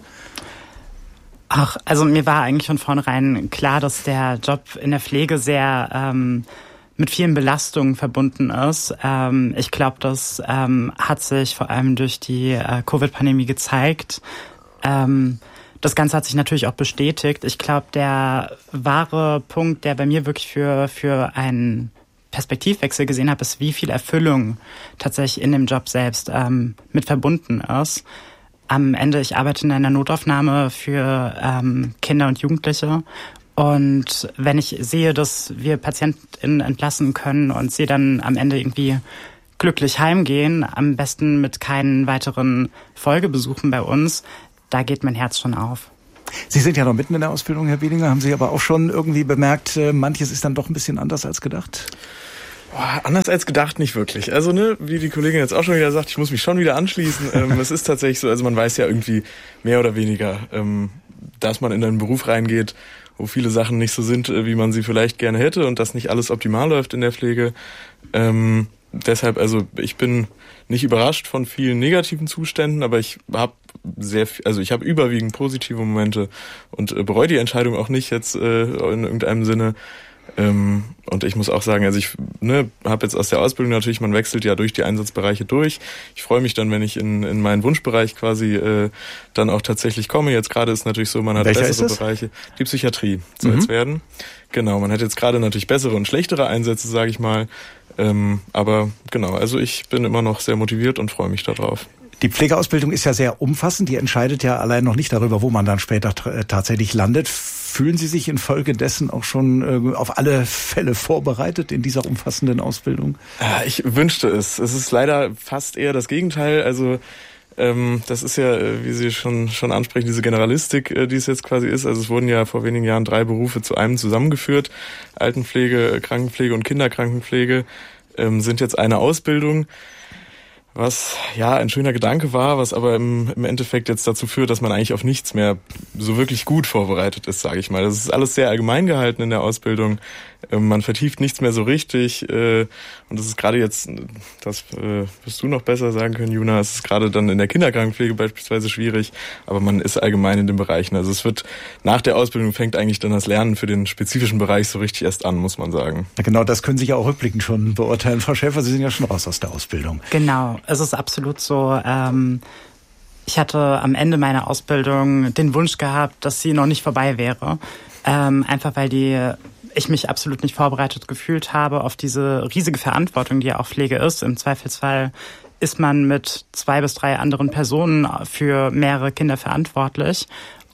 Ach, also mir war eigentlich von vornherein klar, dass der Job in der Pflege sehr ähm, mit vielen Belastungen verbunden ist. Ähm, ich glaube, das ähm, hat sich vor allem durch die äh, Covid-Pandemie gezeigt. Ähm, Das Ganze hat sich natürlich auch bestätigt. Ich glaube, der wahre Punkt, der bei mir wirklich für für einen Perspektivwechsel gesehen habe, ist, wie viel Erfüllung tatsächlich in dem Job selbst ähm, mit verbunden ist. Am Ende, ich arbeite in einer Notaufnahme für ähm, Kinder und Jugendliche. Und wenn ich sehe, dass wir PatientInnen entlassen können und sie dann am Ende irgendwie glücklich heimgehen, am besten mit keinen weiteren Folgebesuchen bei uns, da geht mein Herz schon auf. Sie sind ja noch mitten in der Ausbildung, Herr Wedinger. Haben Sie aber auch schon irgendwie bemerkt, manches ist dann doch ein bisschen anders als gedacht? Boah, anders als gedacht nicht wirklich. Also, ne, wie die Kollegin jetzt auch schon wieder sagt, ich muss mich schon wieder anschließen. ähm, es ist tatsächlich so, also man weiß ja irgendwie mehr oder weniger, ähm, dass man in einen Beruf reingeht, wo viele Sachen nicht so sind, wie man sie vielleicht gerne hätte und dass nicht alles optimal läuft in der Pflege. Ähm, deshalb, also ich bin nicht überrascht von vielen negativen Zuständen, aber ich habe sehr, also ich habe überwiegend positive Momente und äh, bereue die Entscheidung auch nicht jetzt äh, in irgendeinem Sinne. Ähm, und ich muss auch sagen, also ich ne, habe jetzt aus der Ausbildung natürlich, man wechselt ja durch die Einsatzbereiche durch. Ich freue mich dann, wenn ich in, in meinen Wunschbereich quasi äh, dann auch tatsächlich komme. Jetzt gerade ist natürlich so, man hat Welcher bessere ist es? Bereiche. Die Psychiatrie soll es Mhm. werden. Genau, man hat jetzt gerade natürlich bessere und schlechtere Einsätze, sage ich mal. Ähm, aber genau, also ich bin immer noch sehr motiviert und freue mich darauf. Die Pflegeausbildung ist ja sehr umfassend. Die entscheidet ja allein noch nicht darüber, wo man dann später t- tatsächlich landet. Fühlen Sie sich infolgedessen auch schon äh, auf alle Fälle vorbereitet in dieser umfassenden Ausbildung? Ich wünschte es. Es ist leider fast eher das Gegenteil. Also ähm, das ist ja, wie Sie schon schon ansprechen, diese Generalistik, äh, die es jetzt quasi ist. Also es wurden ja vor wenigen Jahren drei Berufe zu einem zusammengeführt. Altenpflege, Krankenpflege und Kinderkrankenpflege ähm, sind jetzt eine Ausbildung. Was ja ein schöner Gedanke war, was aber im, im Endeffekt jetzt dazu führt, dass man eigentlich auf nichts mehr so wirklich gut vorbereitet ist, sage ich mal. Das ist alles sehr allgemein gehalten in der Ausbildung. Ähm, man vertieft nichts mehr so richtig. Äh, und das ist gerade jetzt, das äh, wirst du noch besser sagen können, Juna, es ist gerade dann in der Kinderkrankenpflege beispielsweise schwierig, aber man ist allgemein in den Bereichen. Also es wird nach der Ausbildung fängt eigentlich dann das Lernen für den spezifischen Bereich so richtig erst an, muss man sagen. Ja, genau, das können Sie ja auch rückblickend schon beurteilen. Frau Schäfer, Sie sind ja schon raus aus der Ausbildung. Genau, es ist absolut so. Ähm, ich hatte am Ende meiner Ausbildung den Wunsch gehabt, dass sie noch nicht vorbei wäre. Ähm, einfach weil die ich mich absolut nicht vorbereitet gefühlt habe auf diese riesige Verantwortung, die ja auch Pflege ist. Im Zweifelsfall ist man mit zwei bis drei anderen Personen für mehrere Kinder verantwortlich.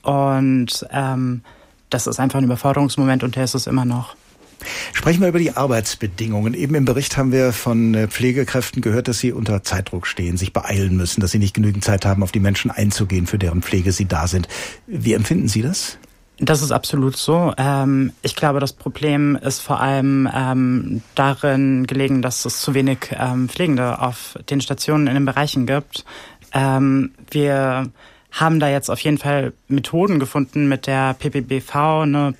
Und ähm, das ist einfach ein Überforderungsmoment und der ist es immer noch. Sprechen wir über die Arbeitsbedingungen. Eben im Bericht haben wir von Pflegekräften gehört, dass sie unter Zeitdruck stehen, sich beeilen müssen, dass sie nicht genügend Zeit haben, auf die Menschen einzugehen, für deren Pflege sie da sind. Wie empfinden Sie das? Das ist absolut so. Ähm, ich glaube, das Problem ist vor allem ähm, darin gelegen, dass es zu wenig ähm, Pflegende auf den Stationen in den Bereichen gibt. Ähm, wir haben da jetzt auf jeden Fall Methoden gefunden mit der P P B V, eine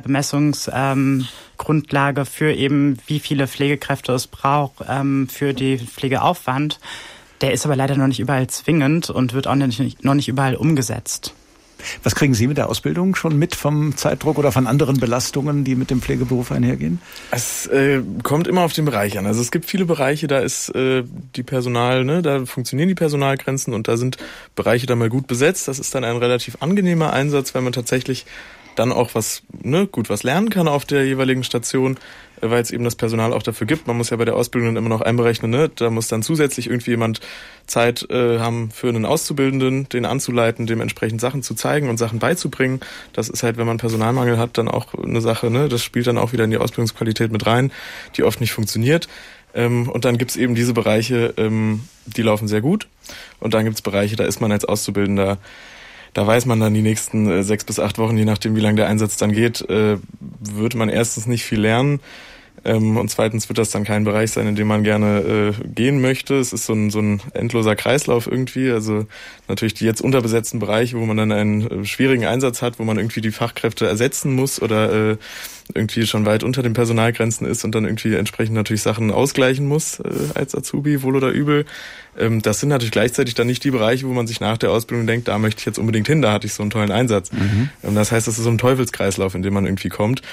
Personalbemessungsgrundlage ähm, für eben, wie viele Pflegekräfte es braucht ähm, für die Pflegeaufwand. Der ist aber leider noch nicht überall zwingend und wird auch nicht, noch nicht überall umgesetzt. Was kriegen Sie mit der Ausbildung schon mit vom Zeitdruck oder von anderen Belastungen, die mit dem Pflegeberuf einhergehen? Es äh, kommt immer auf den Bereich an. Also es gibt viele Bereiche, da ist äh, die Personal, ne, da funktionieren die Personalgrenzen und da sind Bereiche dann mal gut besetzt. Das ist dann ein relativ angenehmer Einsatz, weil man tatsächlich dann auch was, ne, gut was lernen kann auf der jeweiligen Station, weil es eben das Personal auch dafür gibt. Man muss ja bei der Ausbildung dann immer noch einberechnen, ne, da muss dann zusätzlich irgendwie jemand Zeit äh, haben für einen Auszubildenden, den anzuleiten, dem entsprechend Sachen zu zeigen und Sachen beizubringen. Das ist halt, wenn man Personalmangel hat, dann auch eine Sache, ne, das spielt dann auch wieder in die Ausbildungsqualität mit rein, die oft nicht funktioniert. Ähm, und dann gibt's eben diese Bereiche, ähm, die laufen sehr gut. Und dann gibt's Bereiche, da ist man als Auszubildender, da weiß man dann die nächsten äh, sechs bis acht Wochen, je nachdem wie lange der Einsatz dann geht, äh, wird man erstens nicht viel lernen. Ähm, und zweitens wird das dann kein Bereich sein, in dem man gerne äh, gehen möchte. Es ist so ein, so ein endloser Kreislauf irgendwie. Also natürlich die jetzt unterbesetzten Bereiche, wo man dann einen äh, schwierigen Einsatz hat, wo man irgendwie die Fachkräfte ersetzen muss oder äh, irgendwie schon weit unter den Personalgrenzen ist und dann irgendwie entsprechend natürlich Sachen ausgleichen muss äh, als Azubi, wohl oder übel. Ähm, das sind natürlich gleichzeitig dann nicht die Bereiche, wo man sich nach der Ausbildung denkt, da möchte ich jetzt unbedingt hin, da hatte ich so einen tollen Einsatz. Mhm. Ähm, das heißt, das ist so ein Teufelskreislauf, in dem man irgendwie kommt.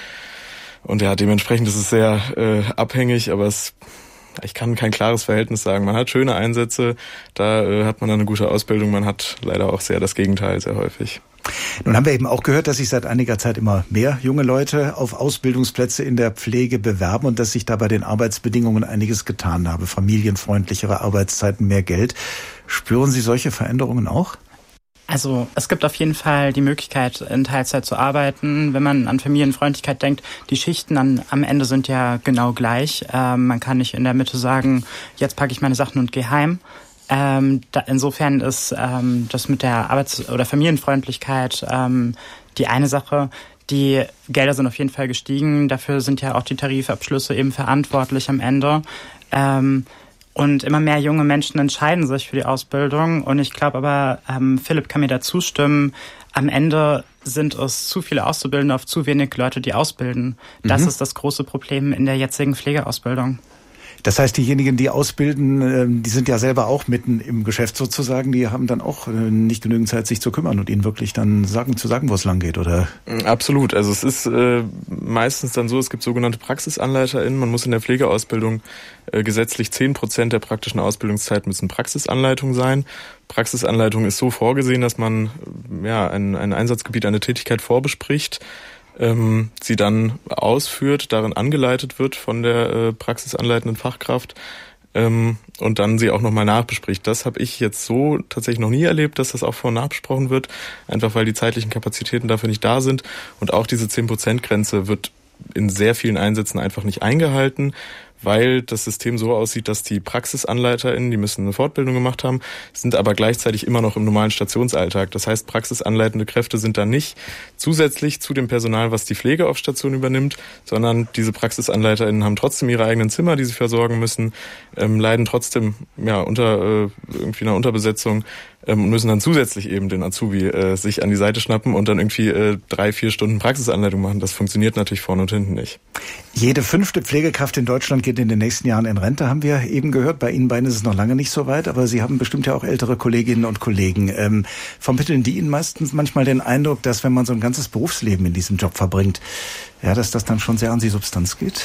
Und ja, dementsprechend ist es sehr äh, abhängig, aber es, ich kann kein klares Verhältnis sagen. Man hat schöne Einsätze, da äh, hat man dann eine gute Ausbildung, man hat leider auch sehr das Gegenteil, sehr häufig. Nun haben wir eben auch gehört, dass sich seit einiger Zeit immer mehr junge Leute auf Ausbildungsplätze in der Pflege bewerben und dass sich da bei den Arbeitsbedingungen einiges getan habe. Familienfreundlichere Arbeitszeiten, mehr Geld. Spüren Sie solche Veränderungen auch? Also es gibt auf jeden Fall die Möglichkeit, in Teilzeit zu arbeiten. Wenn man an Familienfreundlichkeit denkt, die Schichten dann am Ende sind ja genau gleich. Ähm, man kann nicht in der Mitte sagen, jetzt packe ich meine Sachen und gehe heim. Ähm, da, insofern ist ähm, das mit der Arbeits- oder Familienfreundlichkeit ähm, die eine Sache. Die Gelder sind auf jeden Fall gestiegen. Dafür sind ja auch die Tarifabschlüsse eben verantwortlich am Ende. Ähm, Und immer mehr junge Menschen entscheiden sich für die Ausbildung. Und ich glaube aber, ähm, Philipp kann mir da zustimmen, am Ende sind es zu viele Auszubildende auf zu wenig Leute, die ausbilden. Das mhm. ist das große Problem in der jetzigen Pflegeausbildung. Das heißt, diejenigen, die ausbilden, die sind ja selber auch mitten im Geschäft sozusagen, die haben dann auch nicht genügend Zeit, sich zu kümmern und ihnen wirklich dann sagen, zu sagen, wo es lang geht, oder? Absolut. Also es ist äh, meistens dann so, es gibt sogenannte PraxisanleiterInnen. Man muss in der Pflegeausbildung äh, gesetzlich zehn Prozent der praktischen Ausbildungszeit müssen Praxisanleitung sein. Praxisanleitung ist so vorgesehen, dass man ja ein, ein Einsatzgebiet, eine Tätigkeit vorbespricht, ähm, sie dann ausführt, darin angeleitet wird von der äh, praxisanleitenden Fachkraft ähm, und dann sie auch nochmal nachbespricht. Das habe ich jetzt so tatsächlich noch nie erlebt, dass das auch vor- und nachbesprochen wird, einfach weil die zeitlichen Kapazitäten dafür nicht da sind. Und auch diese zehn Prozent Grenze wird in sehr vielen Einsätzen einfach nicht eingehalten, weil das System so aussieht, dass die PraxisanleiterInnen, die müssen eine Fortbildung gemacht haben, sind aber gleichzeitig immer noch im normalen Stationsalltag. Das heißt, praxisanleitende Kräfte sind dann nicht zusätzlich zu dem Personal, was die Pflege auf Station übernimmt, sondern diese PraxisanleiterInnen haben trotzdem ihre eigenen Zimmer, die sie versorgen müssen, ähm, leiden trotzdem ja unter äh, irgendwie einer Unterbesetzung ähm, und müssen dann zusätzlich eben den Azubi äh, sich an die Seite schnappen und dann irgendwie äh, drei, vier Stunden Praxisanleitung machen. Das funktioniert natürlich vorne und hinten nicht. Jede fünfte Pflegekraft in Deutschland geht in den nächsten Jahren in Rente, haben wir eben gehört. Bei Ihnen beiden ist es noch lange nicht so weit, aber Sie haben bestimmt ja auch ältere Kolleginnen und Kollegen. Ähm, vermitteln die Ihnen meistens manchmal den Eindruck, dass wenn man so ein ganzes Berufsleben in diesem Job verbringt, ja, dass das dann schon sehr an die Substanz geht?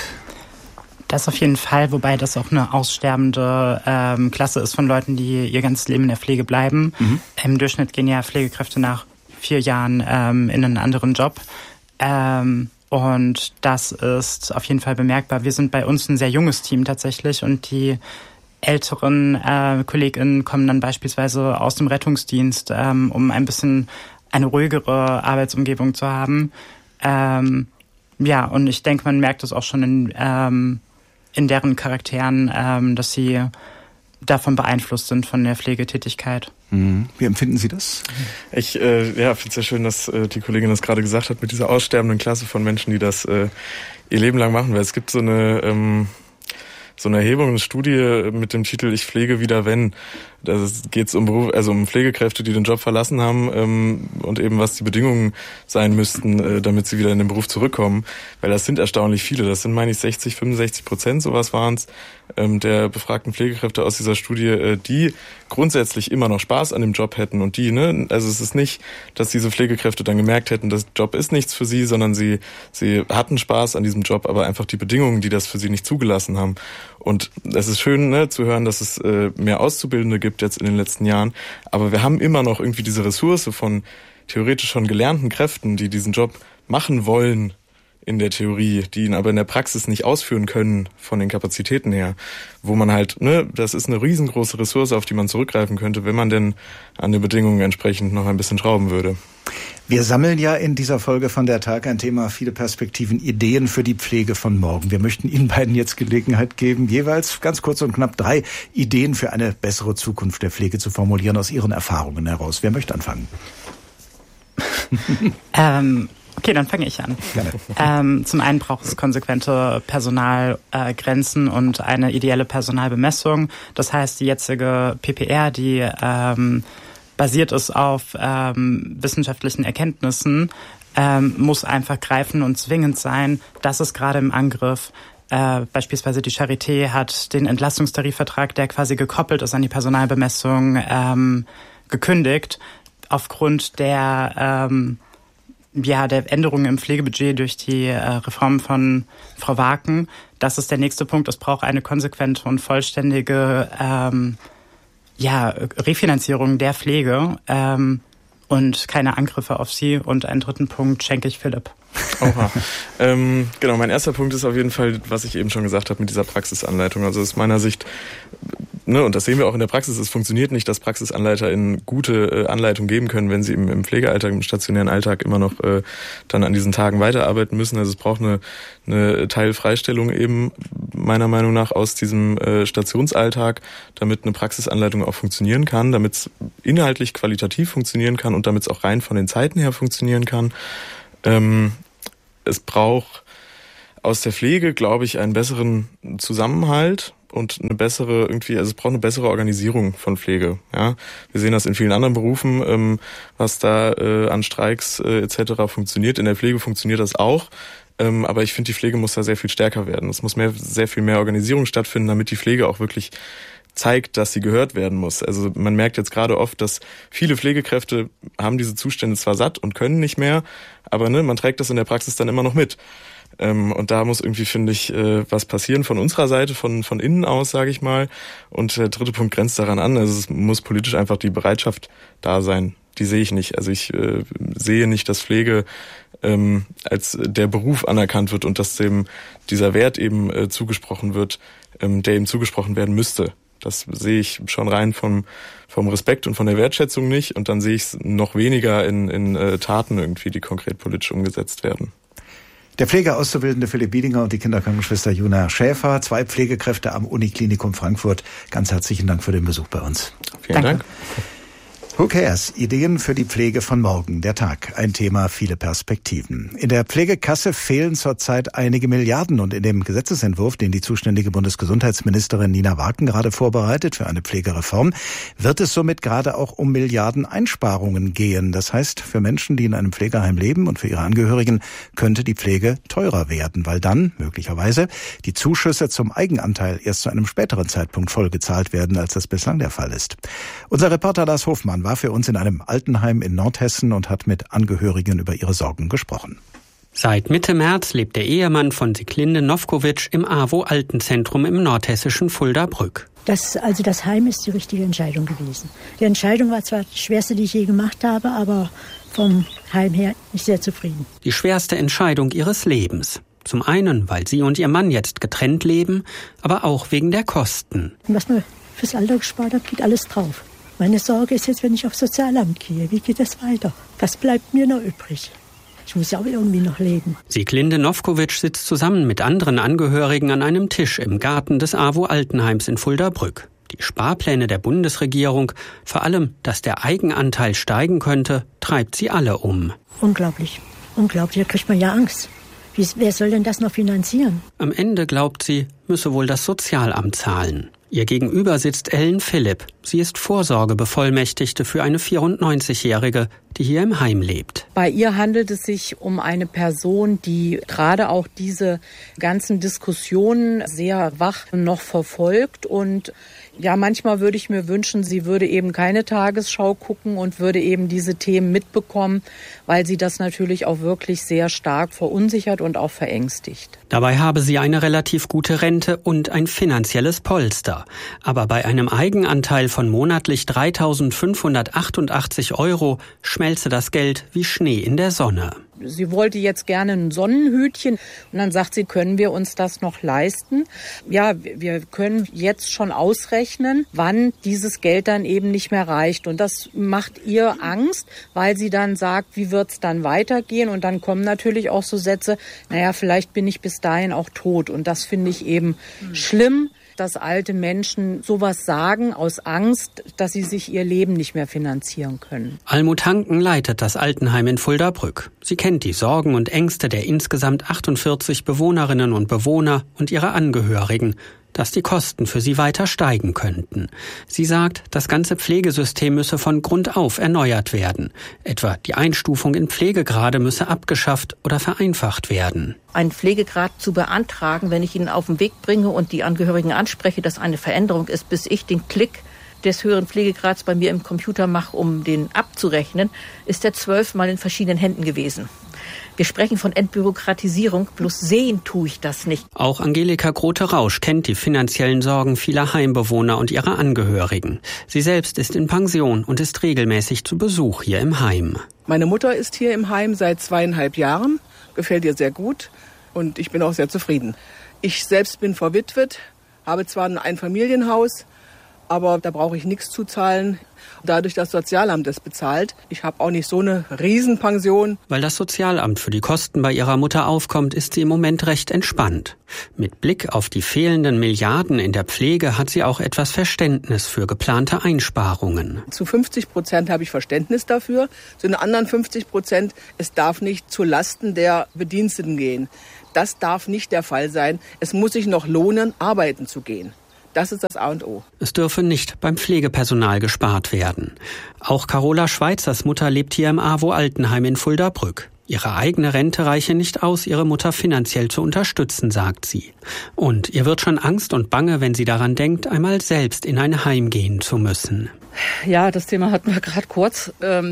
Das auf jeden Fall, wobei das auch eine aussterbende ähm, Klasse ist von Leuten, die ihr ganzes Leben in der Pflege bleiben. Mhm. Im Durchschnitt gehen ja Pflegekräfte nach vier Jahren ähm, in einen anderen Job. Ähm, und das ist auf jeden Fall bemerkbar. Wir sind bei uns ein sehr junges Team tatsächlich und die älteren äh, KollegInnen kommen dann beispielsweise aus dem Rettungsdienst, ähm, um ein bisschen eine ruhigere Arbeitsumgebung zu haben. Ähm, ja, und ich denke, man merkt es auch schon in, ähm, in deren Charakteren, ähm, dass sie davon beeinflusst sind von der Pflegetätigkeit. Mhm. Wie empfinden Sie das? Ich äh, ja, finde es sehr schön, dass äh, die Kollegin das gerade gesagt hat, mit dieser aussterbenden Klasse von Menschen, die das äh, ihr Leben lang machen. Weil es gibt so eine ähm, so eine Erhebung, eine Studie mit dem Titel Ich pflege wieder wenn. Da geht es um Beruf, also um Pflegekräfte, die den Job verlassen haben ähm, und eben was die Bedingungen sein müssten, äh, damit sie wieder in den Beruf zurückkommen. Weil das sind erstaunlich viele. Das sind, meine ich, sechzig, fünfundsechzig Prozent, sowas waren es, ähm, der befragten Pflegekräfte aus dieser Studie, äh, die grundsätzlich immer noch Spaß an dem Job hätten. Und die, ne, also es ist nicht, dass diese Pflegekräfte dann gemerkt hätten, das Job ist nichts für sie, sondern sie sie hatten Spaß an diesem Job, aber einfach die Bedingungen, die das für sie nicht zugelassen haben. Und es ist schön, ne, zu hören, dass es äh, mehr Auszubildende gibt jetzt in den letzten Jahren. Aber wir haben immer noch irgendwie diese Ressource von theoretisch schon gelernten Kräften, die diesen Job machen wollen in der Theorie, die ihn aber in der Praxis nicht ausführen können von den Kapazitäten her, wo man halt, ne, das ist eine riesengroße Ressource, auf die man zurückgreifen könnte, wenn man denn an den Bedingungen entsprechend noch ein bisschen schrauben würde. Wir sammeln ja in dieser Folge von der Tag ein Thema, viele Perspektiven, Ideen für die Pflege von morgen. Wir möchten Ihnen beiden jetzt Gelegenheit geben, jeweils ganz kurz und knapp drei Ideen für eine bessere Zukunft der Pflege zu formulieren aus Ihren Erfahrungen heraus. Wer möchte anfangen? ähm, okay, dann fange ich an. Gerne. Ähm, zum einen braucht es konsequente Personalgrenzen äh, und eine ideelle Personalbemessung. Das heißt, die jetzige P P R, die ähm, basiert ist auf ähm, wissenschaftlichen Erkenntnissen, ähm, muss einfach greifen und zwingend sein. Das ist gerade im Angriff. Äh, beispielsweise die Charité hat den Entlastungstarifvertrag, der quasi gekoppelt ist an die Personalbemessung, ähm, gekündigt. Aufgrund der, ähm, ja, der Änderungen im Pflegebudget durch die äh, Reform von Frau Waken. Das ist der nächste Punkt. Es braucht eine konsequente und vollständige ähm, ja, Refinanzierung der Pflege ähm, und keine Angriffe auf sie. Und einen dritten Punkt schenke ich Philipp. Oha. ähm, genau, mein erster Punkt ist auf jeden Fall, was ich eben schon gesagt habe mit dieser Praxisanleitung. Also aus meiner Sicht, ne, und das sehen wir auch in der Praxis, es funktioniert nicht, dass PraxisanleiterInnen gute äh, Anleitung geben können, wenn sie im, im Pflegealltag, im stationären Alltag immer noch äh, dann an diesen Tagen weiterarbeiten müssen. Also es braucht eine, eine Teilfreistellung eben meiner Meinung nach aus diesem äh, Stationsalltag, damit eine Praxisanleitung auch funktionieren kann, damit es inhaltlich qualitativ funktionieren kann und damit es auch rein von den Zeiten her funktionieren kann. Ähm, es braucht aus der Pflege, glaube ich, einen besseren Zusammenhalt und eine bessere irgendwie, also es braucht eine bessere Organisierung von Pflege. Ja, wir sehen das in vielen anderen Berufen, ähm, was da äh, an Streiks äh, et cetera funktioniert. In der Pflege funktioniert das auch, ähm, aber ich finde, die Pflege muss da sehr viel stärker werden. Es muss mehr, sehr viel mehr Organisierung stattfinden, damit die Pflege auch wirklich zeigt, dass sie gehört werden muss. Also man merkt jetzt gerade oft, dass viele Pflegekräfte haben diese Zustände zwar satt und können nicht mehr, aber ne, man trägt das in der Praxis dann immer noch mit. Ähm, und da muss irgendwie, finde ich, äh, was passieren von unserer Seite, von von innen aus, sage ich mal. Und der dritte Punkt grenzt daran an. Also es muss politisch einfach die Bereitschaft da sein. Die sehe ich nicht. Also ich äh, sehe nicht, dass Pflege ähm, als der Beruf anerkannt wird und dass dem dieser Wert eben äh, zugesprochen wird, ähm, der ihm zugesprochen werden müsste. Das sehe ich schon rein vom vom Respekt und von der Wertschätzung nicht. Und dann sehe ich es noch weniger in, in äh, Taten irgendwie, die konkret politisch umgesetzt werden. Der Pflegeauszubildende Philipp Biedinger und die Kinderkrankenschwester Juna Schäfer, zwei Pflegekräfte am Uniklinikum Frankfurt. Ganz herzlichen Dank für den Besuch bei uns. Vielen Danke. Dank. Who cares? Ideen für die Pflege von morgen. Der Tag. Ein Thema, viele Perspektiven. In der Pflegekasse fehlen zurzeit einige Milliarden und in dem Gesetzesentwurf, den die zuständige Bundesgesundheitsministerin Nina Waken gerade vorbereitet für eine Pflegereform, wird es somit gerade auch um Milliarden Einsparungen gehen. Das heißt, für Menschen, die in einem Pflegeheim leben und für ihre Angehörigen könnte die Pflege teurer werden, weil dann möglicherweise die Zuschüsse zum Eigenanteil erst zu einem späteren Zeitpunkt voll gezahlt werden, als das bislang der Fall ist. Unser Reporter Lars Hofmann war für uns in einem Altenheim in Nordhessen und hat mit Angehörigen über ihre Sorgen gesprochen. Seit Mitte März lebt der Ehemann von Sieglinde Nowkowitsch im A W O-Altenzentrum im nordhessischen Fulda-Brück. Das, also das Heim ist die richtige Entscheidung gewesen. Die Entscheidung war zwar die schwerste, die ich je gemacht habe, aber vom Heim her nicht sehr zufrieden. Die schwerste Entscheidung ihres Lebens. Zum einen, weil sie und ihr Mann jetzt getrennt leben, aber auch wegen der Kosten. Was man fürs Alter gespart hat, geht alles drauf. Meine Sorge ist jetzt, wenn ich aufs Sozialamt gehe, wie geht es weiter? Was bleibt mir noch übrig? Ich muss ja auch irgendwie noch leben. Sieglinde Nowkowitsch sitzt zusammen mit anderen Angehörigen an einem Tisch im Garten des A W O-Altenheims in Fulda-Brück. Die Sparpläne der Bundesregierung, vor allem, dass der Eigenanteil steigen könnte, treibt sie alle um. Unglaublich. Unglaublich, da kriegt man ja Angst. Wie, wer soll denn das noch finanzieren? Am Ende glaubt sie, müsse wohl das Sozialamt zahlen. Ihr gegenüber sitzt Ellen Philipp. Sie ist Vorsorgebevollmächtigte für eine vierundneunzigjährige, die hier im Heim lebt. Bei ihr handelt es sich um eine Person, die gerade auch diese ganzen Diskussionen sehr wach noch verfolgt. Und ja, manchmal würde ich mir wünschen, sie würde eben keine Tagesschau gucken und würde eben diese Themen mitbekommen, weil sie das natürlich auch wirklich sehr stark verunsichert und auch verängstigt. Dabei habe sie eine relativ gute Rente und ein finanzielles Polster. Aber bei einem Eigenanteil von monatlich dreitausendfünfhundertachtundachtzig Euro schmelze das Geld wie Schnee in der Sonne. Sie wollte jetzt gerne ein Sonnenhütchen und dann sagt sie, können wir uns das noch leisten? Ja, wir können jetzt schon ausrechnen, wann dieses Geld dann eben nicht mehr reicht. Und das macht ihr Angst, weil sie dann sagt, wie wird's dann weitergehen? Und dann kommen natürlich auch so Sätze, naja, vielleicht bin ich bis dahin auch tot. Und das finde ich eben mhm. schlimm, dass alte Menschen sowas sagen aus Angst, dass sie sich ihr Leben nicht mehr finanzieren können. Almut Hanken leitet das Altenheim in Fulda-Brück. Sie kennt die Sorgen und Ängste der insgesamt achtundvierzig Bewohnerinnen und Bewohner und ihrer Angehörigen, dass die Kosten für sie weiter steigen könnten. Sie sagt, das ganze Pflegesystem müsse von Grund auf erneuert werden. Etwa die Einstufung in Pflegegrade müsse abgeschafft oder vereinfacht werden. Einen Pflegegrad zu beantragen, wenn ich ihn auf den Weg bringe und die Angehörigen anspreche, dass eine Veränderung ist, bis ich den Klick des höheren Pflegegrads bei mir im Computer mache, um den abzurechnen, ist der zwölfmal in verschiedenen Händen gewesen. Wir sprechen von Entbürokratisierung, bloß sehen tue ich das nicht. Auch Angelika Grote-Rausch kennt die finanziellen Sorgen vieler Heimbewohner und ihrer Angehörigen. Sie selbst ist in Pension und ist regelmäßig zu Besuch hier im Heim. Meine Mutter ist hier im Heim seit zweieinhalb Jahren, gefällt ihr sehr gut und ich bin auch sehr zufrieden. Ich selbst bin verwitwet, habe zwar ein Einfamilienhaus, aber da brauche ich nichts zu zahlen. Dadurch, das Sozialamt es bezahlt. Ich habe auch nicht so eine Riesenpension. Weil das Sozialamt für die Kosten bei ihrer Mutter aufkommt, ist sie im Moment recht entspannt. Mit Blick auf die fehlenden Milliarden in der Pflege hat sie auch etwas Verständnis für geplante Einsparungen. Zu fünfzig Prozent habe ich Verständnis dafür. Zu den anderen fünfzig Prozent, es darf nicht zu Lasten der Bediensteten gehen. Das darf nicht der Fall sein. Es muss sich noch lohnen, arbeiten zu gehen. Das ist das A und O. Es dürfe nicht beim Pflegepersonal gespart werden. Auch Carola Schweizers Mutter lebt hier im AWO Altenheim in Fulda-Brück. Ihre eigene Rente reiche nicht aus, ihre Mutter finanziell zu unterstützen, sagt sie. Und ihr wird schon Angst und Bange, wenn sie daran denkt, einmal selbst in ein Heim gehen zu müssen. Ja, das Thema hatten wir gerade kurz.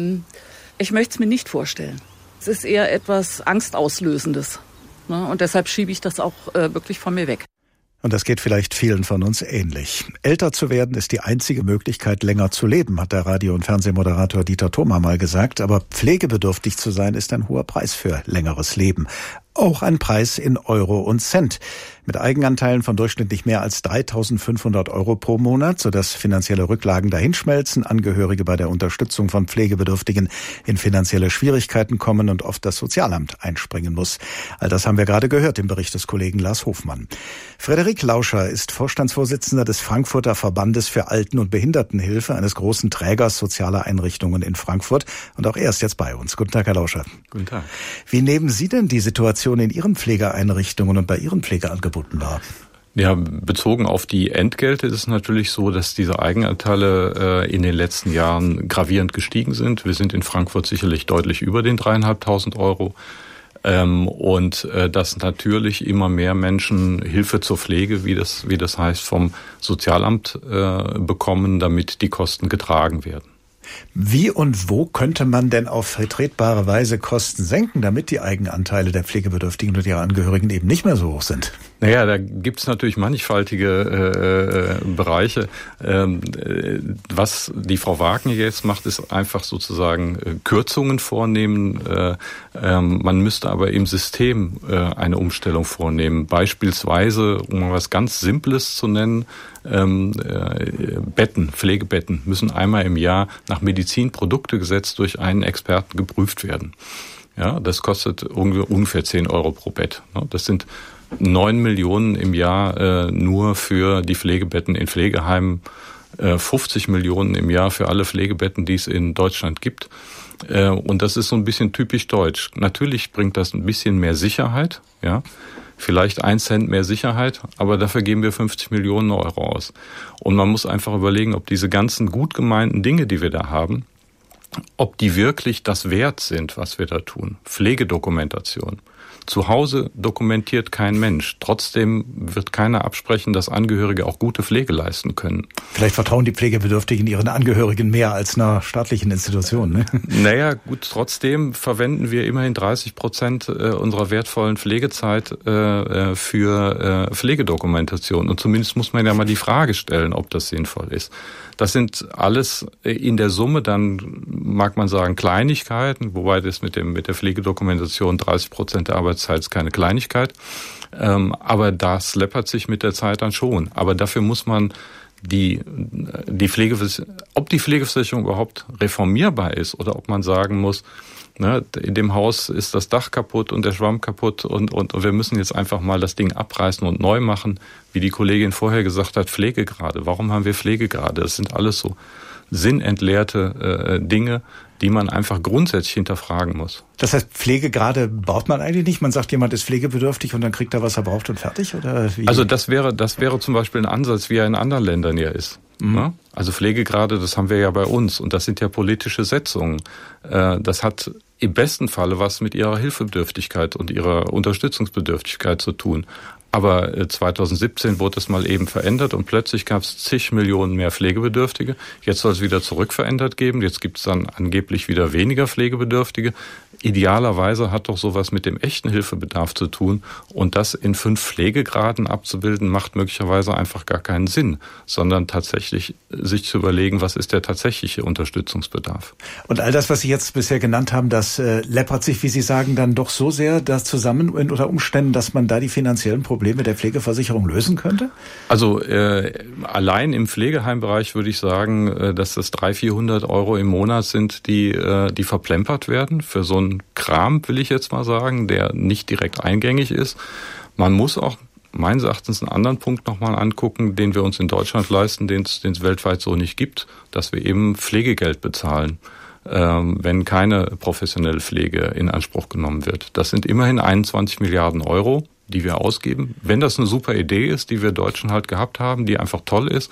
Ich möchte es mir nicht vorstellen. Es ist eher etwas Angstauslösendes. Und deshalb schiebe ich das auch wirklich von mir weg. Und das geht vielleicht vielen von uns ähnlich. Älter zu werden ist die einzige Möglichkeit, länger zu leben, hat der Radio- und Fernsehmoderator Dieter Thoma mal gesagt. Aber pflegebedürftig zu sein, ist ein hoher Preis für längeres Leben. Auch ein Preis in Euro und Cent. Mit Eigenanteilen von durchschnittlich mehr als dreitausendfünfhundert Euro pro Monat, sodass finanzielle Rücklagen dahinschmelzen, Angehörige bei der Unterstützung von Pflegebedürftigen in finanzielle Schwierigkeiten kommen und oft das Sozialamt einspringen muss. All das haben wir gerade gehört im Bericht des Kollegen Lars Hofmann. Frederik Lauscher ist Vorstandsvorsitzender des Frankfurter Verbandes für Alten- und Behindertenhilfe, eines großen Trägers sozialer Einrichtungen in Frankfurt. Und auch er ist jetzt bei uns. Guten Tag, Herr Lauscher. Guten Tag. Wie nehmen Sie denn die Situation in Ihren Pflegeeinrichtungen und bei Ihren Pflegeangeboten wahr? Ja, bezogen auf die Entgelte ist es natürlich so, dass diese Eigenanteile äh, in den letzten Jahren gravierend gestiegen sind. Wir sind in Frankfurt sicherlich deutlich über den dreieinhalbtausend Euro. Ähm, und äh, dass natürlich immer mehr Menschen Hilfe zur Pflege, wie das, wie das heißt, vom Sozialamt äh, bekommen, damit die Kosten getragen werden. Wie und wo könnte man denn auf vertretbare Weise Kosten senken, damit die Eigenanteile der Pflegebedürftigen und ihrer Angehörigen eben nicht mehr so hoch sind? Naja, da gibt's natürlich mannigfaltige äh, Bereiche. Ähm, äh, was die Frau Wagner jetzt macht, ist einfach sozusagen äh, Kürzungen vornehmen. Äh, äh, man müsste aber im System äh, eine Umstellung vornehmen. Beispielsweise, um mal was ganz Simples zu nennen, ähm, äh, Betten, Pflegebetten müssen einmal im Jahr nach Medizinproduktegesetz durch einen Experten geprüft werden. Ja, das kostet ungefähr zehn Euro pro Bett. Das sind neun Millionen im Jahr äh, nur für die Pflegebetten in Pflegeheimen, äh, fünfzig Millionen im Jahr für alle Pflegebetten, die es in Deutschland gibt. Äh, und das ist so ein bisschen typisch deutsch. Natürlich bringt das ein bisschen mehr Sicherheit, ja, vielleicht ein Cent mehr Sicherheit, aber dafür geben wir fünfzig Millionen Euro aus. Und man muss einfach überlegen, ob diese ganzen gut gemeinten Dinge, die wir da haben, ob die wirklich das wert sind, was wir da tun. Pflegedokumentation. Zu Hause dokumentiert kein Mensch. Trotzdem wird keiner absprechen, dass Angehörige auch gute Pflege leisten können. Vielleicht vertrauen die Pflegebedürftigen ihren Angehörigen mehr als einer staatlichen Institution, ne? Naja, gut, trotzdem verwenden wir immerhin dreißig Prozent unserer wertvollen Pflegezeit für Pflegedokumentation. Und zumindest muss man ja mal die Frage stellen, ob das sinnvoll ist. Das sind alles in der Summe dann, mag man sagen, Kleinigkeiten, wobei das mit dem mit der Pflegedokumentation dreißig Prozent der Arbeitszeit ist keine Kleinigkeit. Ähm, aber das läppert sich mit der Zeit dann schon. Aber dafür muss man die die Pflegeversicherung, ob die Pflegeversicherung überhaupt reformierbar ist oder ob man sagen muss, ne, in dem Haus ist das Dach kaputt und der Schwamm kaputt und, und, und wir müssen jetzt einfach mal das Ding abreißen und neu machen. Wie die Kollegin vorher gesagt hat, Pflegegrade. Warum haben wir Pflegegrade? Das sind alles so sinnentleerte äh, Dinge, die man einfach grundsätzlich hinterfragen muss. Das heißt, Pflegegrade braucht man eigentlich nicht? Man sagt, jemand ist pflegebedürftig und dann kriegt er, was er braucht und fertig? Oder wie? Also das wäre, das wäre zum Beispiel ein Ansatz, wie er in anderen Ländern ja ist. Mhm. Ja? Also Pflegegrade, das haben wir ja bei uns und das sind ja politische Setzungen. Äh, das hat im besten Falle was mit ihrer Hilfebedürftigkeit und ihrer Unterstützungsbedürftigkeit zu tun. Aber zwanzig siebzehn wurde es mal eben verändert und plötzlich gab es zig Millionen mehr Pflegebedürftige. Jetzt soll es wieder zurückverändert geben. Jetzt gibt es dann angeblich wieder weniger Pflegebedürftige. Idealerweise hat doch sowas mit dem echten Hilfebedarf zu tun. Und das in fünf Pflegegraden abzubilden, macht möglicherweise einfach gar keinen Sinn, sondern tatsächlich sich zu überlegen, was ist der tatsächliche Unterstützungsbedarf. Und all das, was Sie jetzt bisher genannt haben, das äh, läppert sich, wie Sie sagen, dann doch so sehr das zusammen unter Umständen, dass man da die finanziellen Probleme der Pflegeversicherung lösen könnte? Also äh, allein im Pflegeheimbereich würde ich sagen, äh, dass das dreihundert, vierhundert Euro im Monat sind, die, äh, die verplempert werden für so einen Kram, will ich jetzt mal sagen, der nicht direkt eingängig ist. Man muss auch meines Erachtens einen anderen Punkt nochmal angucken, den wir uns in Deutschland leisten, den es weltweit so nicht gibt, dass wir eben Pflegegeld bezahlen, ähm, wenn keine professionelle Pflege in Anspruch genommen wird. Das sind immerhin einundzwanzig Milliarden Euro, die wir ausgeben. Wenn das eine super Idee ist, die wir Deutschen halt gehabt haben, die einfach toll ist,